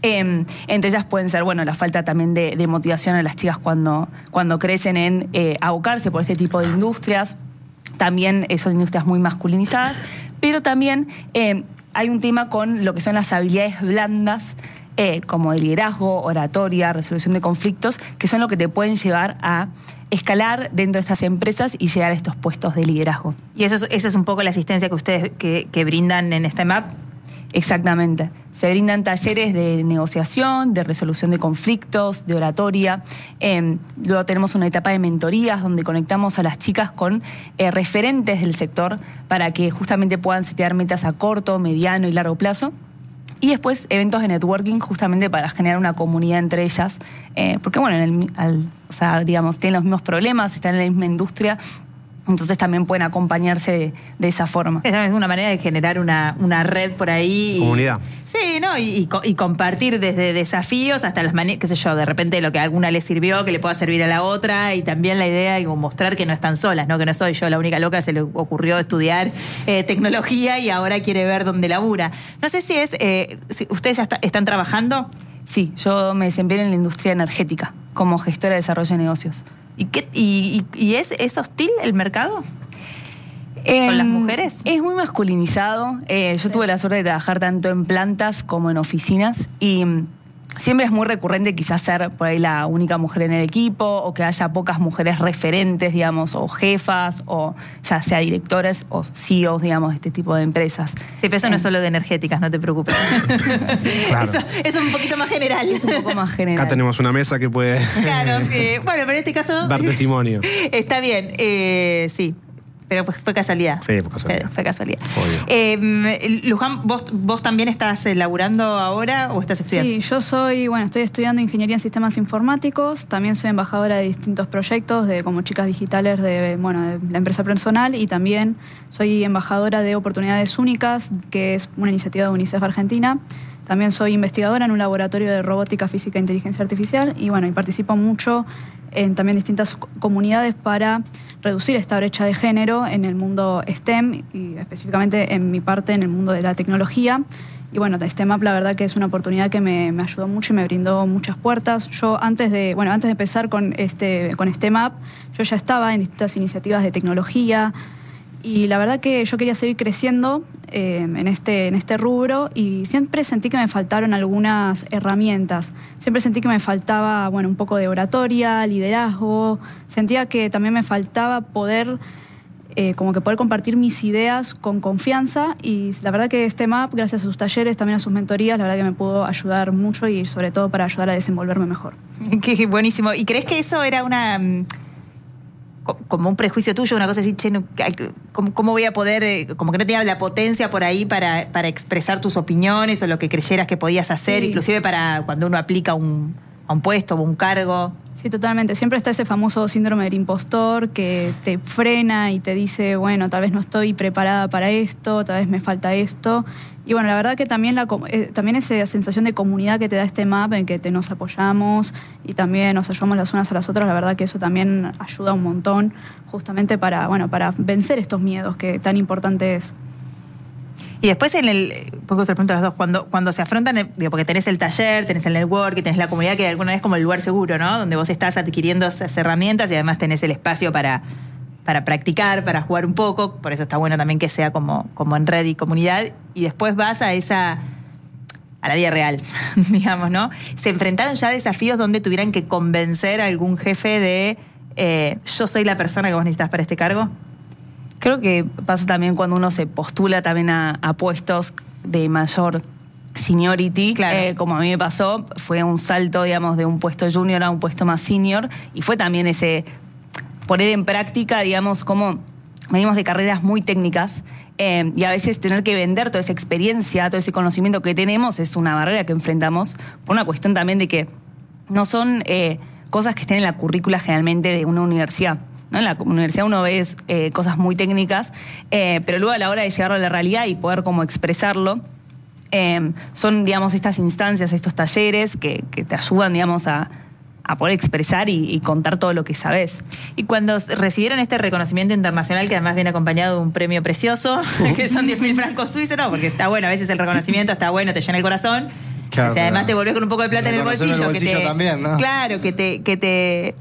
Eh, entre ellas pueden ser, bueno, la falta también de, de motivación a las chicas cuando, cuando crecen en eh, abocarse por este tipo de industrias. También eh, son industrias muy masculinizadas, pero también eh, hay un tema con lo que son las habilidades blandas, eh, como de liderazgo, oratoria, resolución de conflictos, que son lo que te pueden llevar a escalar dentro de estas empresas y llegar a estos puestos de liderazgo. Y eso es, esa es un poco la asistencia que ustedes que, que brindan en STEM Up. Exactamente. Se brindan talleres de negociación, de resolución de conflictos, de oratoria. Eh, luego tenemos una etapa de mentorías donde conectamos a las chicas con eh, referentes del sector para que justamente puedan setear metas a corto, mediano y largo plazo. Y después eventos de networking justamente para generar una comunidad entre ellas. Eh, porque bueno, en el, al, o sea, digamos, tienen los mismos problemas, están en la misma industria. Entonces también pueden acompañarse de, de esa forma. Esa es una manera de generar una, una red por ahí. Comunidad. Y, sí, ¿no? Y, y, y compartir desde desafíos hasta las maneras, qué sé yo, de repente lo que a alguna le sirvió, que le pueda servir a la otra. Y también la idea de mostrar que no están solas, ¿no? Que no soy yo la única loca, se le ocurrió estudiar eh, tecnología y ahora quiere ver dónde labura. No sé si es, eh, si ustedes ya está, están trabajando. Sí, yo me desempeño en la industria energética como gestora de desarrollo de negocios. ¿Y, qué, y, y, y es, es hostil el mercado? Eh, ¿Con las mujeres? Es muy masculinizado. Eh, yo sí. tuve la suerte de trabajar tanto en plantas como en oficinas y mm, siempre es muy recurrente quizás ser por ahí la única mujer en el equipo o que haya pocas mujeres referentes, digamos, o jefas o ya sea directores o C E Os, digamos, de este tipo de empresas. Sí, pero eso eh. no es solo de energéticas, no te preocupes. Claro. Eso, eso es un poquito más general. Es un poco más general. Acá tenemos una mesa que puede Claro, eh, bueno, pero en este caso dar testimonio. Está bien, eh, sí. Pero fue, fue casualidad. Sí, fue casualidad. Fue, fue casualidad. Obvio. Eh, Luján, ¿vos, ¿vos también estás laburando ahora o estás estudiando? Sí, yo soy, bueno, estoy estudiando Ingeniería en Sistemas Informáticos. También soy embajadora de distintos proyectos, de como Chicas Digitales de, bueno, de la empresa personal. Y también soy embajadora de Oportunidades Únicas, que es una iniciativa de UNICEF Argentina. También soy investigadora en un laboratorio de robótica, física e inteligencia artificial. Y bueno, y participo mucho en también distintas comunidades para reducir esta brecha de género en el mundo STEM y específicamente en mi parte en el mundo de la tecnología. Y bueno, STEM Up la verdad que es una oportunidad que me, me ayudó mucho y me brindó muchas puertas. Yo antes de, bueno, antes de empezar con, este, con STEM Up, yo ya estaba en distintas iniciativas de tecnología y la verdad que yo quería seguir creciendo eh, en, este, en este rubro y siempre sentí que me faltaron algunas herramientas. Siempre sentí que me faltaba, bueno, un poco de oratoria, liderazgo. Sentía que también me faltaba poder, eh, como que poder compartir mis ideas con confianza y la verdad que STEM Up, gracias a sus talleres, también a sus mentorías, la verdad que me pudo ayudar mucho y sobre todo para ayudar a desenvolverme mejor. Qué buenísimo. ¿Y crees que eso era una... como un prejuicio tuyo, una cosa así, che, no, ¿cómo, ¿cómo voy a poder, como que no tenía la potencia por ahí para, para expresar tus opiniones o lo que creyeras que podías hacer, sí, inclusive para cuando uno aplica un, a un puesto o un cargo? Sí, totalmente. Siempre está ese famoso síndrome del impostor que te frena y te dice, bueno, tal vez no estoy preparada para esto, tal vez me falta esto. Y bueno, la verdad que también, la, eh, también esa sensación de comunidad que te da este map en que te, nos apoyamos y también nos ayudamos las unas a las otras, la verdad que eso también ayuda un montón justamente para, bueno, para vencer estos miedos que tan importante es. Y después en el, poco se lo pregunto a los dos, cuando, cuando se afrontan, digo, porque tenés el taller, tenés el network, tenés la comunidad que de alguna vez es como el lugar seguro, ¿no? Donde vos estás adquiriendo esas herramientas y además tenés el espacio para, para practicar, para jugar un poco, por eso está bueno también que sea como, como en red y comunidad, y después vas a esa, a la vida real, digamos, ¿no? ¿Se enfrentaron ya a desafíos donde tuvieran que convencer a algún jefe de eh, yo soy la persona que vos necesitas para este cargo? Creo que pasa también cuando uno se postula también a, a puestos de mayor seniority, claro. eh, como a mí me pasó, fue un salto, digamos, de un puesto junior a un puesto más senior, y fue también ese poner en práctica, digamos, como venimos de carreras muy técnicas, eh, y a veces tener que vender toda esa experiencia, todo ese conocimiento que tenemos es una barrera que enfrentamos por una cuestión también de que no son eh, cosas que estén en la currícula generalmente de una universidad. ¿No? En la universidad uno ve eh, cosas muy técnicas, eh, pero luego a la hora de llevarlo a la realidad y poder como expresarlo, eh, son, digamos, estas instancias, estos talleres que, que te ayudan, digamos, a, a poder expresar y, y contar todo lo que sabes. Y cuando recibieron este reconocimiento internacional, que además viene acompañado de un premio precioso, que son diez mil francos suizos, no, porque está bueno, a veces el reconocimiento está bueno, te llena el corazón. Claro, o sea, además claro. te volvés con un poco de plata en el Reconocer bolsillo. el bolsillo que te, también, ¿no? Claro, que te, que te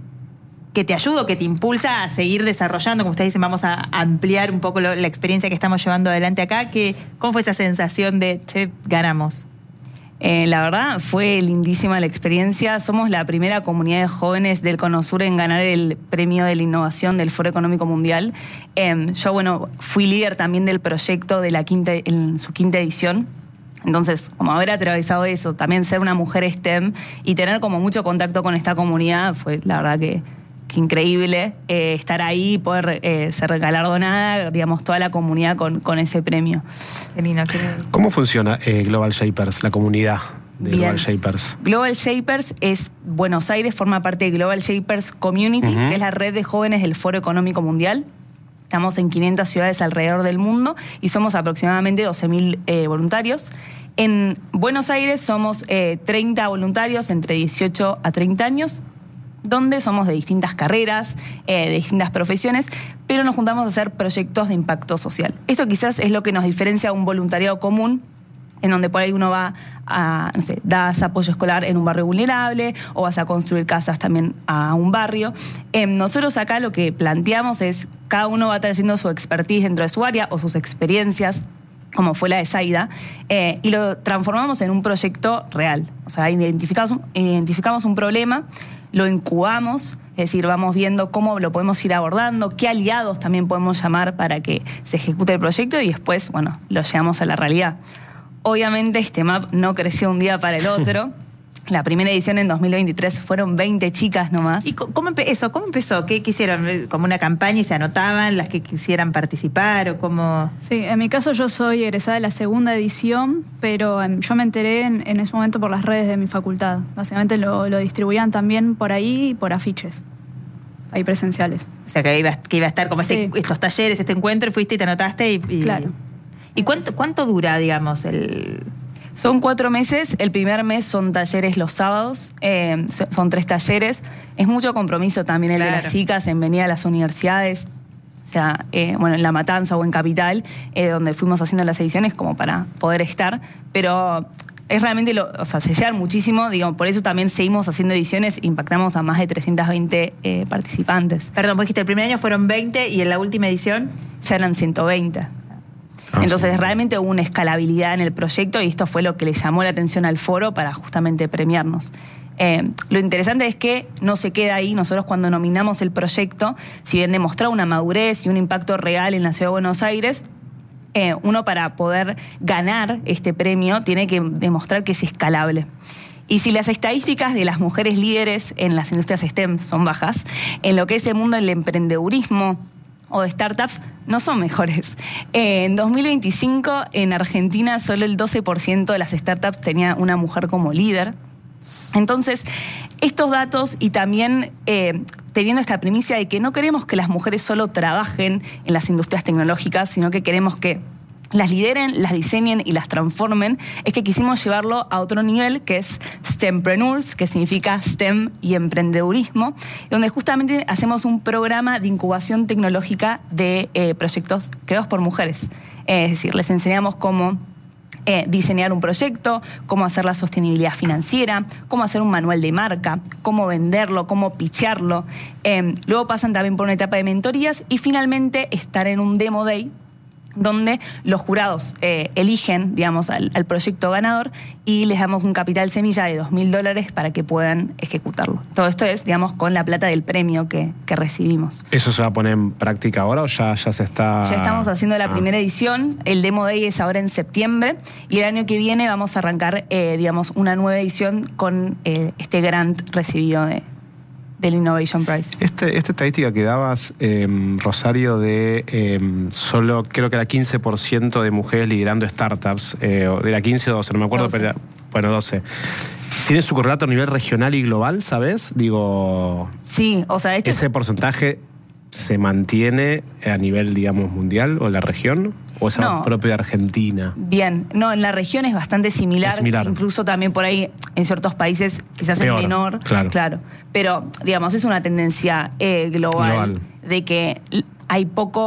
que te ayuda, que te impulsa a seguir desarrollando, como ustedes dicen, vamos a ampliar un poco lo, la experiencia que estamos llevando adelante acá. Que, ¿cómo fue esa sensación de, che, ganamos? Eh, la verdad fue lindísima la experiencia. Somos la primera comunidad de jóvenes del Cono Sur en ganar el premio de la innovación del Foro Económico Mundial. Eh, yo, bueno, fui líder también del proyecto de la quinta, en su quinta edición. Entonces, como haber atravesado eso, también ser una mujer STEM y tener como mucho contacto con esta comunidad, fue la verdad que, que increíble eh, estar ahí y poder eh, ser galardonada, digamos, toda la comunidad con, con ese premio. Qué lindo, qué lindo. ¿Cómo funciona eh, Global Shapers, la comunidad de Bien. Global Shapers? Global Shapers es Buenos Aires, forma parte de Global Shapers Community, Uh-huh. que es la red de jóvenes del Foro Económico Mundial. Estamos en quinientas ciudades alrededor del mundo y somos aproximadamente doce mil eh, voluntarios. En Buenos Aires somos eh, treinta voluntarios entre dieciocho a treinta años, donde somos de distintas carreras, eh, de distintas profesiones, pero nos juntamos a hacer proyectos de impacto social. Esto quizás es lo que nos diferencia a un voluntariado común, en donde por ahí uno va a, no sé, das apoyo escolar en un barrio vulnerable o vas a construir casas también a un barrio. Eh, nosotros acá lo que planteamos es, cada uno va trayendo su expertise dentro de su área o sus experiencias, como fue la de Zaida, eh, y lo transformamos en un proyecto real. O sea, identificamos, identificamos un problema, lo incubamos, es decir, vamos viendo cómo lo podemos ir abordando, qué aliados también podemos llamar para que se ejecute el proyecto y después, bueno, lo llevamos a la realidad. Obviamente STEMAP no creció un día para el otro. La primera edición en dos mil veintitrés fueron veinte chicas nomás. ¿Y cómo, empe- eso, cómo empezó? ¿Qué quisieron? ¿Como una campaña y se anotaban las que quisieran participar? ¿O cómo? Sí, en mi caso yo soy egresada de la segunda edición, pero em, yo me enteré en, en ese momento por las redes de mi facultad. Básicamente lo, lo distribuían también por ahí y por afiches, ahí presenciales. O sea, que iba, que iba a estar como Sí. este- estos talleres, este encuentro, y fuiste y te anotaste. Y, y- Claro. ¿Y cuánto, cuánto dura, digamos, el...? Son cuatro meses, el primer mes son talleres los sábados, eh, so- son tres talleres. Es mucho compromiso también el de Claro. las chicas en venir a las universidades, o sea, eh, bueno, en La Matanza o en Capital, eh, donde fuimos haciendo las ediciones como para poder estar, pero es realmente, lo, o sea, se llevan muchísimo, digo, por eso también seguimos haciendo ediciones, impactamos a más de trescientas veinte eh, participantes, Perdón, vos dijiste, el primer año fueron veinte y en la última edición... ya eran ciento veinte. Ah, Entonces sí. realmente hubo una escalabilidad en el proyecto y esto fue lo que le llamó la atención al foro para justamente premiarnos. Eh, lo interesante es que no se queda ahí. Nosotros cuando nominamos el proyecto, si bien demostraba una madurez y un impacto real en la Ciudad de Buenos Aires, eh, uno para poder ganar este premio tiene que demostrar que es escalable. Y si las estadísticas de las mujeres líderes en las industrias STEM son bajas, en lo que es el mundo del emprendedurismo o de startups no son mejores. Eh, en dos mil veinticinco en Argentina solo el doce por ciento de las startups tenía una mujer como líder. Entonces, estos datos y también eh, teniendo esta primicia de que no queremos que las mujeres solo trabajen en las industrias tecnológicas, sino que queremos que las lideren, las diseñen y las transformen, es que quisimos llevarlo a otro nivel, que es STEMpreneurs, que significa STEM y emprendedurismo, donde justamente hacemos un programa de incubación tecnológica de eh, proyectos creados por mujeres. Eh, es decir, les enseñamos cómo eh, diseñar un proyecto, cómo hacer la sostenibilidad financiera, cómo hacer un manual de marca, cómo venderlo, cómo pitcharlo. Eh, luego pasan también por una etapa de mentorías y finalmente estar en un demo day, donde los jurados eh, eligen, digamos, al, al proyecto ganador y les damos un capital semilla de dos mil dólares para que puedan ejecutarlo. Todo esto es, digamos, con la plata del premio que, que recibimos. ¿Eso se va a poner en práctica ahora o ya, ya se está...? Ya estamos haciendo la Ah. primera edición, el Demo Day es ahora en septiembre y el año que viene vamos a arrancar, eh, digamos, una nueva edición con eh, este grant recibido de, del Innovation Prize. Este, esta estadística que dabas, eh, Rosario, de eh, solo creo que era quince por ciento de mujeres liderando startups, eh, o era quince o doce, no me acuerdo, doce. pero era- bueno, doce. ¿Tiene su correlato a nivel regional y global, sabes? Digo, Sí, o sea, este ¿ese porcentaje se mantiene a nivel, digamos, mundial o en la región? ¿O es algo No. propio de Argentina? Bien, no, en la región es bastante similar, Es similar. incluso también por ahí en ciertos países quizás Peor, es menor, claro. pero digamos es una tendencia eh, global, Global. de que l- hay poco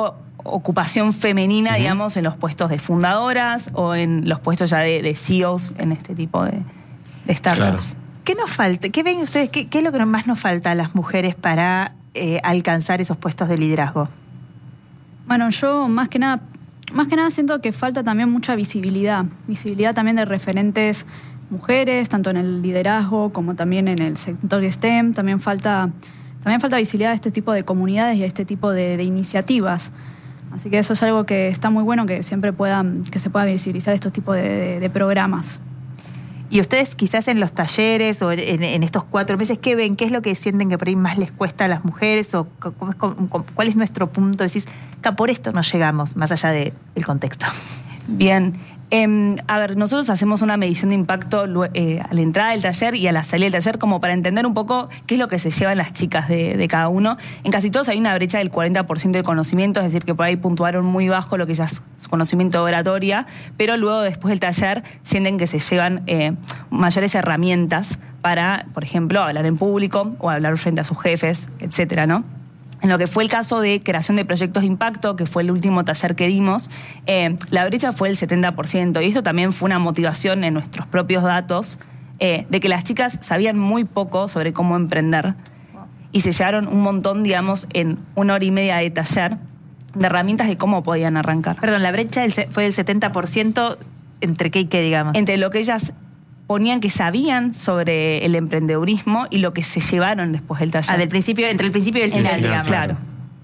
ocupación femenina, uh-huh. digamos, en los puestos de fundadoras o en los puestos ya de, de C E Os en este tipo de, de startups. Claro. ¿Qué nos falta? ¿Qué ven ustedes? ¿Qué, qué es lo que más nos falta a las mujeres para eh, alcanzar esos puestos de liderazgo? Bueno, yo más que nada, más que nada siento que falta también mucha visibilidad. Visibilidad también de referentes mujeres, tanto en el liderazgo como también en el sector de STEM. También falta, también falta visibilidad de este tipo de comunidades y de este tipo de, de iniciativas. Así que eso es algo que está muy bueno, que siempre puedan, que se pueda visibilizar estos tipos de, de, de programas. Y ustedes quizás en los talleres o en, en estos cuatro meses, ¿qué ven? ¿Qué es lo que sienten que por ahí más les cuesta a las mujeres? ¿O cuál es nuestro punto? Decís, acá por esto no llegamos, más allá del contexto. Bien. Eh, a ver, nosotros hacemos una medición de impacto eh, a la entrada del taller y a la salida del taller, como para entender un poco qué es lo que se llevan las chicas de, de cada uno. En casi todos hay una brecha del cuarenta por ciento de conocimiento, es decir, que por ahí puntuaron muy bajo lo que ya es su conocimiento de oratoria, pero luego después del taller sienten que se llevan eh, mayores herramientas para, por ejemplo, hablar en público o hablar frente a sus jefes, etcétera, ¿no? En lo que fue el caso de creación de proyectos de impacto, que fue el último taller que dimos, eh, la brecha fue el setenta por ciento. Y esto también fue una motivación en nuestros propios datos eh, de que las chicas sabían muy poco sobre cómo emprender. Y se llevaron un montón, digamos, en una hora y media de taller, de herramientas de cómo podían arrancar. Perdón, la brecha fue del setenta por ciento entre qué y qué, digamos. Entre lo que ellas ponían que sabían sobre el emprendedurismo y lo que se llevaron después del taller. Ah, del principio, entre el principio y el final, el, digamos. Claro.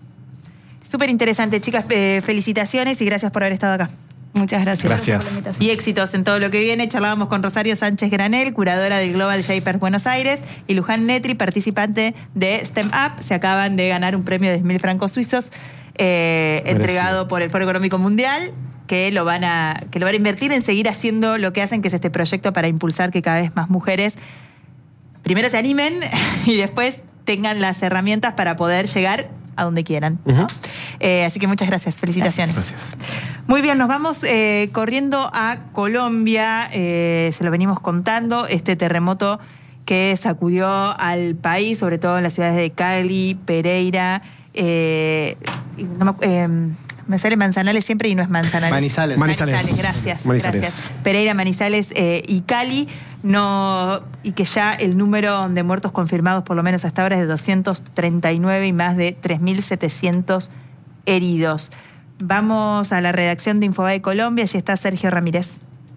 Súper interesante, chicas. Eh, felicitaciones y gracias por haber estado acá. Muchas gracias. Gracias. Y éxitos en todo lo que viene. Charlábamos con Rosario Sánchez Granel, curadora del Global Shapers Buenos Aires, y Luján Netri, participante de STEM Up. Se acaban de ganar un premio de diez mil francos suizos eh, entregado por el Foro Económico Mundial, que lo van a que lo van a invertir en seguir haciendo lo que hacen, que es este proyecto para impulsar que cada vez más mujeres primero se animen y después tengan las herramientas para poder llegar a donde quieran. Uh-huh. eh, así que muchas gracias, felicitaciones. Gracias. Muy bien, nos vamos eh, corriendo a Colombia. Eh, se lo venimos contando, este terremoto que sacudió al país, sobre todo en las ciudades de Cali, Pereira, eh, no me, eh, me sale Manzanales siempre y no es Manzanales. Manizales. Manizales, Manizales. gracias. Manizales. Gracias. Pereira, Manizales eh, y Cali, no, y que ya el número de muertos confirmados, por lo menos hasta ahora, es de doscientos treinta y nueve y más de tres mil setecientos heridos. Vamos a la redacción de Infobae Colombia, allí está Sergio Ramírez.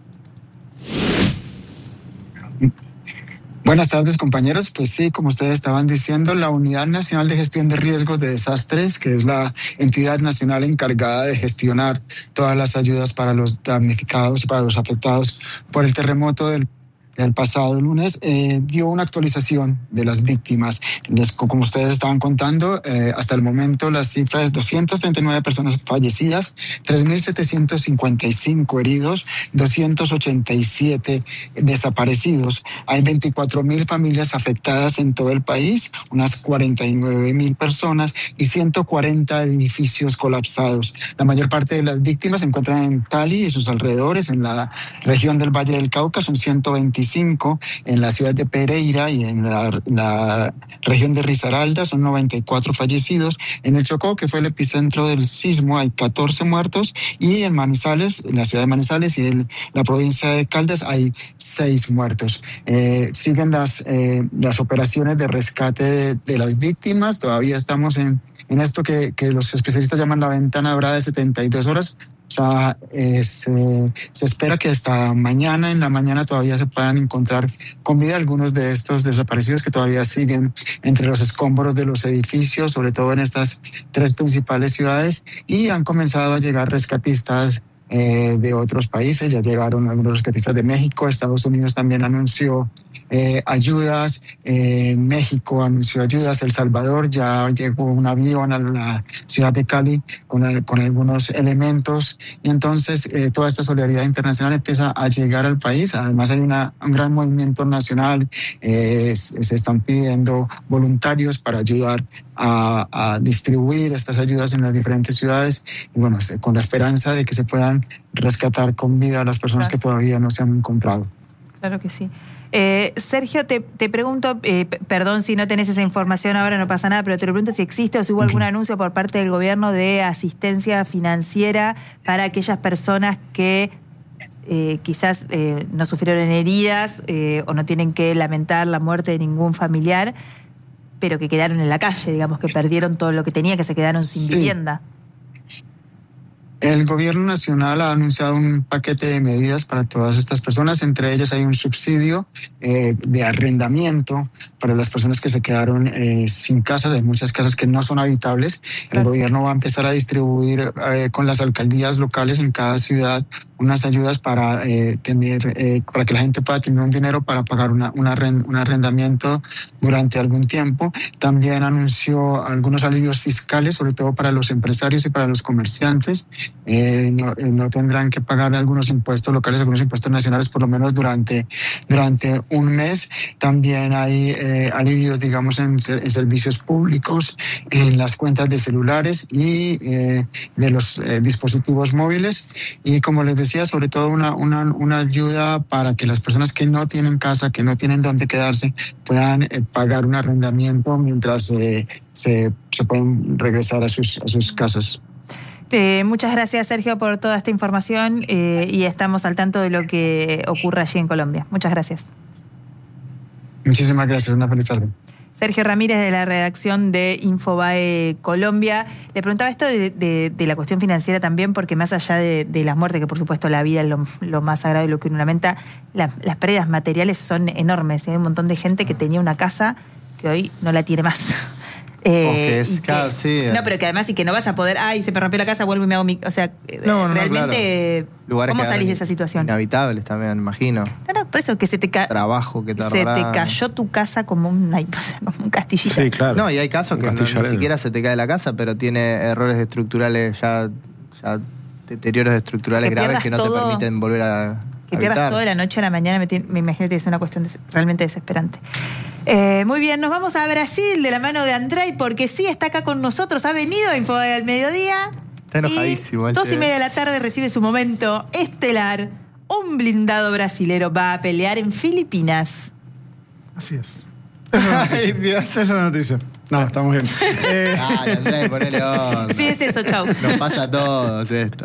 Buenas tardes, compañeros. Pues sí, como ustedes estaban diciendo, la Unidad Nacional de Gestión de Riesgos de Desastres, que es la entidad nacional encargada de gestionar todas las ayudas para los damnificados y para los afectados por el terremoto del el pasado lunes, eh, dio una actualización de las víctimas. Les, como ustedes estaban contando, eh, hasta el momento la cifra es doscientas treinta y nueve personas fallecidas, tres mil setecientos cincuenta y cinco heridos, doscientos ochenta y siete desaparecidos. Hay veinticuatro mil familias afectadas en todo el país, unas cuarenta y nueve mil personas y ciento cuarenta edificios colapsados. La mayor parte de las víctimas se encuentran en Cali y sus alrededores, en la región del Valle del Cauca, son ciento veinticinco, en la ciudad de Pereira y en la, la región de Risaralda son noventa y cuatro fallecidos. En el Chocó, que fue el epicentro del sismo, hay catorce muertos, y en Manizales, en la ciudad de Manizales y en la provincia de Caldas hay seis muertos. Eh, siguen las, eh, las operaciones de rescate de, de las víctimas. Todavía estamos en, en esto que, que los especialistas llaman la ventana dorada de setenta y dos horas. O sea, eh, se, se espera que hasta mañana, en la mañana, todavía se puedan encontrar con vida algunos de estos desaparecidos que todavía siguen entre los escombros de los edificios, sobre todo en estas tres principales ciudades, y han comenzado a llegar rescatistas eh, de otros países. Ya llegaron algunos rescatistas de México. Estados Unidos también anunció Eh, ayudas, eh, México anunció ayudas, El Salvador ya llegó un avión a la ciudad de Cali con, el, con algunos elementos, y entonces eh, toda esta solidaridad internacional empieza a llegar al país. Además hay una, un gran movimiento nacional, eh, se están pidiendo voluntarios para ayudar a, a distribuir estas ayudas en las diferentes ciudades, y bueno, con la esperanza de que se puedan rescatar con vida a las personas claro. que todavía no se han encontrado. Claro que sí. Eh, Sergio, te, te pregunto, eh, perdón si no tenés esa información ahora, no pasa nada, pero te lo pregunto si existe o si hubo algún anuncio por parte del gobierno de asistencia financiera para aquellas personas que eh, quizás eh, no sufrieron heridas eh, o no tienen que lamentar la muerte de ningún familiar, pero que quedaron en la calle, digamos, que perdieron todo lo que tenían, que se quedaron sin Sí. vivienda. El gobierno nacional ha anunciado un paquete de medidas para todas estas personas. Entre ellas hay un subsidio eh, de arrendamiento para las personas que se quedaron eh, sin casas. Hay muchas casas que no son habitables. Claro. El gobierno va a empezar a distribuir eh, con las alcaldías locales en cada ciudad unas ayudas para eh, tener, eh, para que la gente pueda tener un dinero para pagar una, una arrend, un arrendamiento durante algún tiempo. También anunció algunos alivios fiscales, sobre todo para los empresarios y para los comerciantes. Eh, no, eh, no tendrán que pagar algunos impuestos locales, algunos impuestos nacionales, por lo menos durante, durante un mes. También hay eh, alivios, digamos, en, en servicios públicos, en las cuentas de celulares y eh, de los eh, dispositivos móviles. Y como les decía, sobre todo una, una, una ayuda para que las personas que no tienen casa, que no tienen dónde quedarse, puedan eh, pagar un arrendamiento mientras eh, se, se pueden regresar a sus, a sus casas. Eh, muchas gracias, Sergio, por toda esta información eh, y estamos al tanto de lo que ocurre allí en Colombia. Muchas gracias. Muchísimas gracias, una feliz tarde. Sergio Ramírez, de la redacción de Infobae Colombia. Le preguntaba esto de, de, de la cuestión financiera también, porque más allá de, de las muertes, que por supuesto la vida es lo, lo más sagrado y lo que uno lamenta, la, las pérdidas materiales son enormes. Hay un montón de gente que tenía una casa que hoy no la tiene más. Eh, O que es, y que- claro, sí. No, pero que además y que no vas a poder, ay, se me rompió la casa, vuelvo y me hago mi... O sea, No, no, realmente, claro. Lugares ¿cómo que salís de eran esa situación? Inhabitables también, me imagino. No, no, por eso que se te, ca- Trabajo que se tardará. te cayó tu casa como un, ay, o sea, como un castillito. Sí, claro. No, y hay casos Un que no- castillo ni arena. siquiera se te cae la casa, pero tiene errores estructurales ya, ya deterioros estructurales Que graves pierdas que no todo- te permiten volver a Que pierdas habitar. todo de la noche a la mañana, me, tiene- me imagino que es una cuestión des- realmente desesperante. Eh, muy bien, nos vamos a Brasil de la mano de Andrei, porque sí, está acá con nosotros, ha venido a Infobae al mediodía. Está enojadísimo, Y el dos y che. media de la tarde recibe su momento estelar. Un blindado brasilero va a pelear en Filipinas. Así es. Esa es la noticia. Esa es la noticia. No, estamos bien. Eh, Ay, Andrés, ponele onda. Sí, es eso, chau. Nos pasa a todos esto.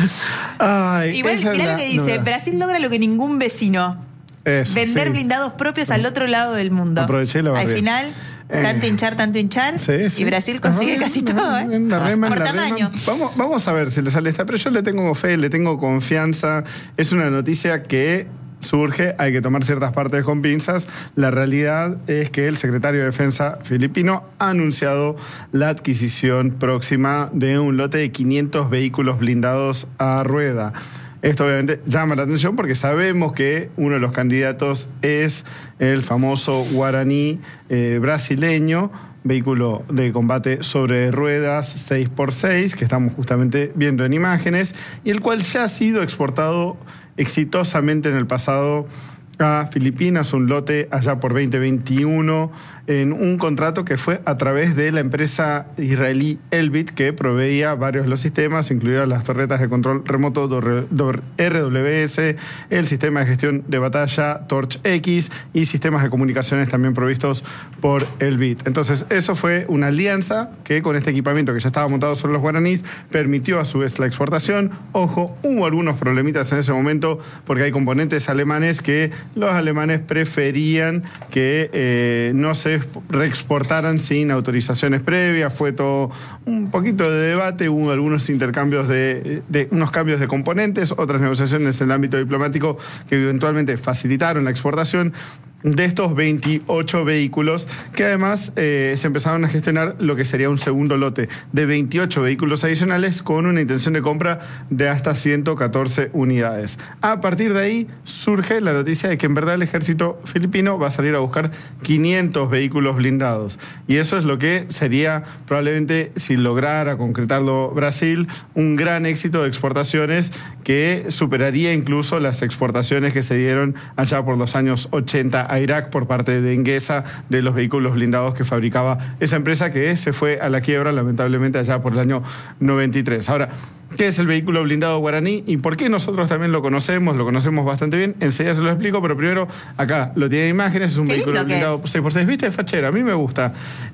ay, Igual, esa es mirá la lo que dice, novedad. Brasil logra lo que ningún vecino. Eso, Vender sí. blindados propios al otro lado del mundo. Aproveché y la Al barrié. final, Eh. tanto hinchar, tanto hinchar. Sí, sí. Y Brasil consigue Ajá, casi ajá, todo, ¿eh? la reman, Por la tamaño. reman. Vamos, vamos a ver si le sale esta, pero yo le tengo fe, le tengo confianza. Es una noticia que surge, hay que tomar ciertas partes con pinzas. La realidad es que el secretario de Defensa filipino ha anunciado la adquisición próxima de un lote de quinientos vehículos blindados a rueda. Esto obviamente llama la atención porque sabemos que uno de los candidatos es el famoso guaraní eh, brasileño, vehículo de combate sobre ruedas seis por seis, que estamos justamente viendo en imágenes, y el cual ya ha sido exportado exitosamente en el pasado a Filipinas, un lote allá por veinte veintiuno, en un contrato que fue a través de la empresa israelí Elbit, que proveía varios de los sistemas, incluidas las torretas de control remoto R W S, el sistema de gestión de batalla Torch X y sistemas de comunicaciones también provistos por Elbit. Entonces, eso fue una alianza que con este equipamiento que ya estaba montado sobre los guaraníes permitió a su vez la exportación. Ojo, hubo algunos problemitas en ese momento porque hay componentes alemanes que los alemanes preferían que eh, no se reexportaran sin autorizaciones previas. Fue todo un poquito de debate, hubo algunos intercambios de, de unos cambios de componentes, otras negociaciones en el ámbito diplomático que eventualmente facilitaron la exportación de estos veintiocho vehículos, que además eh, se empezaron a gestionar lo que sería un segundo lote de veintiocho vehículos adicionales con una intención de compra de hasta ciento catorce unidades. A partir de ahí surge la noticia de que en verdad el ejército filipino va a salir a buscar quinientos vehículos blindados. Y eso es lo que sería probablemente, si lograra concretarlo Brasil, un gran éxito de exportaciones que superaría incluso las exportaciones que se dieron allá por los años ochenta a, a Irak por parte de Enguesa de los vehículos blindados que fabricaba esa empresa, que se fue a la quiebra lamentablemente allá por el año noventa y tres. Ahora, ¿qué es el vehículo blindado guaraní y por qué nosotros también lo conocemos? Lo conocemos bastante bien. Enseguida se lo explico, pero primero acá lo tiene en imágenes. Es un Qué vehículo lindo que blindado es. seis por seis. ¿Viste? Fachera. A mí me gusta.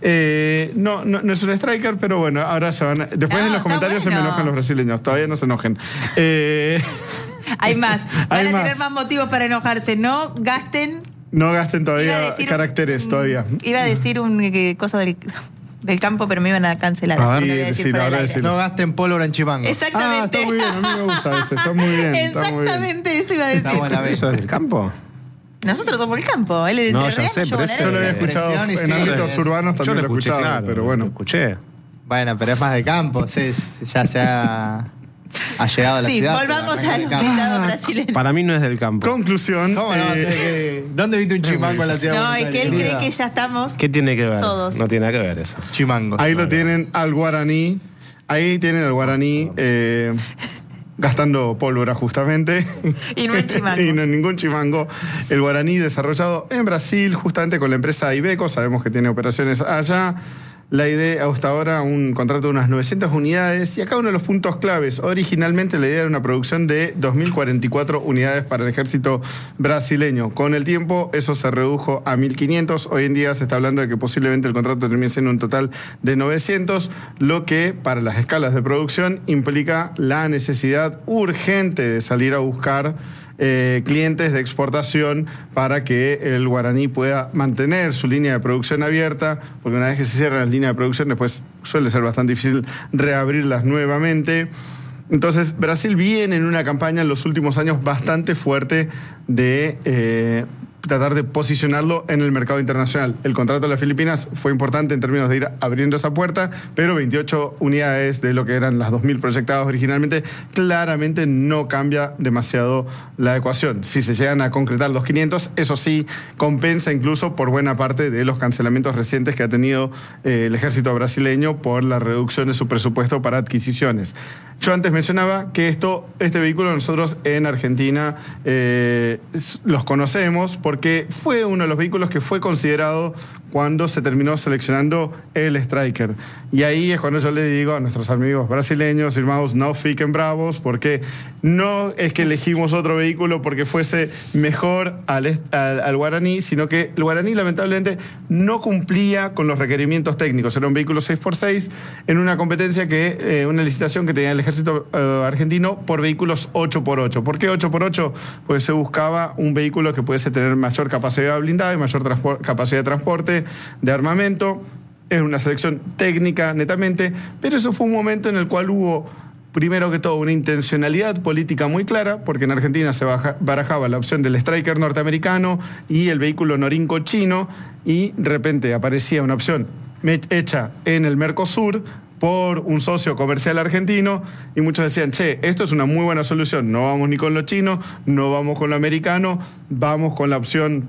Eh, no, no, no es un striker, pero bueno, ahora se van a- después No, en los está comentarios se me bueno. enojan los brasileños. Todavía no se enojen. Eh, Hay más. Van Hay a más. tener más motivos para enojarse. No gasten. no gasten Iba a todavía decir caracteres un- todavía. Iba a decir un eh, cosa del, del campo, pero me iban a cancelar. A así ver, lo voy a decir sí, fuera ahora del aire. decilo. No gasten pólvora en chimango. Ah, Exactamente. está muy bien. A mí me gusta ese. Está muy bien. Está muy bien. Exactamente eso iba a decir. Está buena vez. ¿Eso es del campo? Nosotros somos el campo. Él es de No, Entre ya Ríos, sé, yo pero ese- Yo lo había bonaerense. escuchado Presión y en sí, ámbitos es- urbanos, Yo también lo lo he escuché, escuchado, claro. pero bueno. Lo escuché. Bueno, pero es más de campo. sí, ya se ha, ha llegado a la Sí, ciudad. volvamos pero arranca al de campo. blindado brasileño. Para mí no es del campo. Conclusión. ¿Cómo no va a eh, ser que- ¿Dónde viste un chimango en la ciudad? de No, Buenos es que él Aires, cree querida? que ya estamos. ¿Qué tiene que ver? Todos. No tiene nada que ver eso. Chimangos. Ahí lo tienen al guaraní. Ahí tienen al guaraní eh, gastando pólvora justamente. Y no en chimango. Y no en ningún chimango. El guaraní desarrollado en Brasil justamente con la empresa Iveco. Sabemos que tiene operaciones allá. La idea, hasta ahora, un contrato de unas novecientas unidades. Y acá uno de los puntos claves. Originalmente la idea era una producción de dos mil cuarenta y cuatro unidades para el ejército brasileño. Con el tiempo eso se redujo a mil quinientos. Hoy en día se está hablando de que posiblemente el contrato termine siendo un total de novecientos, lo que para las escalas de producción implica la necesidad urgente de salir a buscar Eh, clientes de exportación para que el guaraní pueda mantener su línea de producción abierta, porque una vez que se cierran las líneas de producción, después suele ser bastante difícil reabrirlas nuevamente. Entonces, Brasil viene en una campaña en los últimos años bastante fuerte de eh, tratar de posicionarlo en el mercado internacional. El contrato de las Filipinas fue importante en términos de ir abriendo esa puerta, pero veintiocho unidades de lo que eran las dos mil proyectadas originalmente, claramente no cambia demasiado la ecuación. Si se llegan a concretar los quinientos, eso sí compensa incluso por buena parte de los cancelamientos recientes que ha tenido eh, el ejército brasileño por la reducción de su presupuesto para adquisiciones. Yo antes mencionaba que esto, este vehículo nosotros en Argentina eh, los conocemos porque fue uno de los vehículos que fue considerado cuando se terminó seleccionando el Striker. Y ahí es cuando yo le digo a nuestros amigos brasileños, hermanos, no fiquen bravos, porque no es que elegimos otro vehículo porque fuese mejor al, est- al, al guaraní, sino que el guaraní lamentablemente no cumplía con los requerimientos técnicos. Era un vehículo seis por seis en una competencia que, eh, una licitación que tenía el ejército eh, argentino por vehículos ocho por ocho. ¿Por qué ocho por ocho? Pues se buscaba un vehículo que pudiese tener mayor capacidad blindada y mayor transpor- capacidad de transporte, de armamento. Es una selección técnica netamente, pero eso fue un momento en el cual hubo, primero que todo, una intencionalidad política muy clara, porque en Argentina se baja- barajaba la opción del Striker norteamericano y el vehículo Norinco chino, y de repente aparecía una opción me- hecha en el Mercosur por un socio comercial argentino, y muchos decían, che, esto es una muy buena solución, no vamos ni con lo chino, no vamos con lo americano, vamos con la opción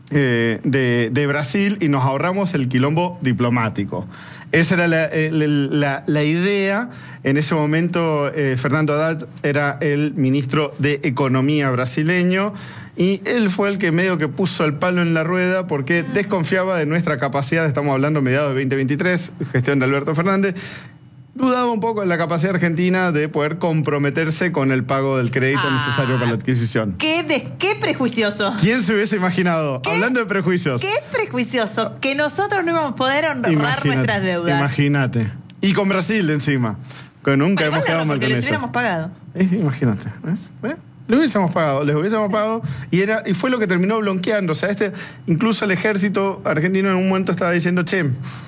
eh, de, de Brasil y nos ahorramos el quilombo diplomático. Esa era la, eh, la, la idea. En ese momento eh, Fernando Haddad era el ministro de Economía brasileño, y él fue el que medio que puso el palo en la rueda porque desconfiaba de nuestra capacidad. Estamos hablando mediados de veinte veintitrés, gestión de Alberto Fernández. Dudaba un poco de la capacidad argentina de poder comprometerse con el pago del crédito Ah. necesario para la adquisición. ¿Qué, de, qué prejuicioso? ¿Quién se hubiese imaginado? ¿Qué? Hablando de prejuicios. Qué prejuicioso que nosotros no íbamos a poder honrar Imagínate, nuestras deudas. Imagínate. Y con Brasil encima. Que nunca Bueno, hemos igual quedado no, mal porque con les ellos. hubiéramos pagado. Eh, imagínate. ¿Ves? ¿Ves? Les hubiésemos pagado, les hubiésemos pagado. Y, era, y fue lo que terminó blanqueando. O sea, este, incluso el ejército argentino en un momento estaba diciendo, che,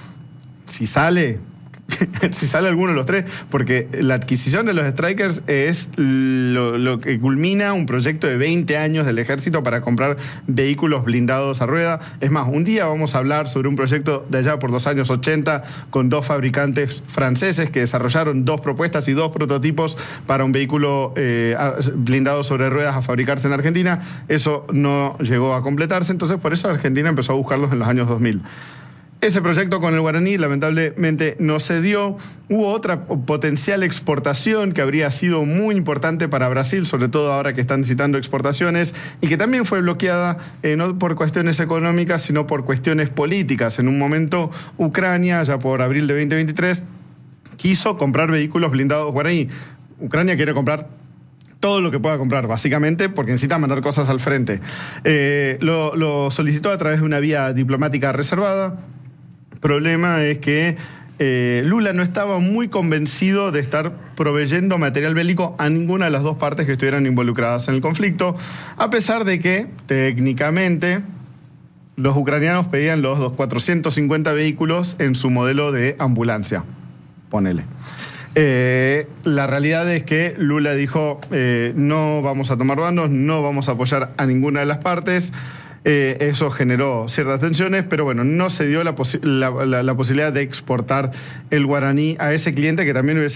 si sale... si sale alguno de los tres, porque la adquisición de los Strikers es lo, lo que culmina un proyecto de veinte años del ejército para comprar vehículos blindados a rueda. Es más, un día vamos a hablar sobre un proyecto de allá por los años ochenta con dos fabricantes franceses que desarrollaron dos propuestas y dos prototipos para un vehículo eh, blindado sobre ruedas a fabricarse en Argentina. Eso no llegó a completarse, entonces por eso Argentina empezó a buscarlos en los años dos mil. Ese proyecto con el guaraní lamentablemente no se dio. Hubo otra potencial exportación que habría sido muy importante para Brasil, sobre todo ahora que están citando exportaciones, y que también fue bloqueada eh, no por cuestiones económicas, sino por cuestiones políticas. En un momento, Ucrania, ya por abril de veinte veintitrés, quiso comprar vehículos blindados guaraní. Ucrania quiere comprar todo lo que pueda comprar, básicamente, porque necesita mandar cosas al frente. Eh, lo, lo solicitó a través de una vía diplomática reservada. Problema es que eh, Lula no estaba muy convencido de estar proveyendo material bélico a ninguna de las dos partes que estuvieran involucradas en el conflicto, a pesar de que, técnicamente, los ucranianos pedían los cuatrocientos cincuenta vehículos en su modelo de ambulancia. Ponele. Eh, la realidad es que Lula dijo, eh, no vamos a tomar bandos, no vamos a apoyar a ninguna de las partes. Eh, eso generó ciertas tensiones, pero bueno, no se dio la, posi- la, la, la posibilidad de exportar el guaraní a ese cliente que también hubiese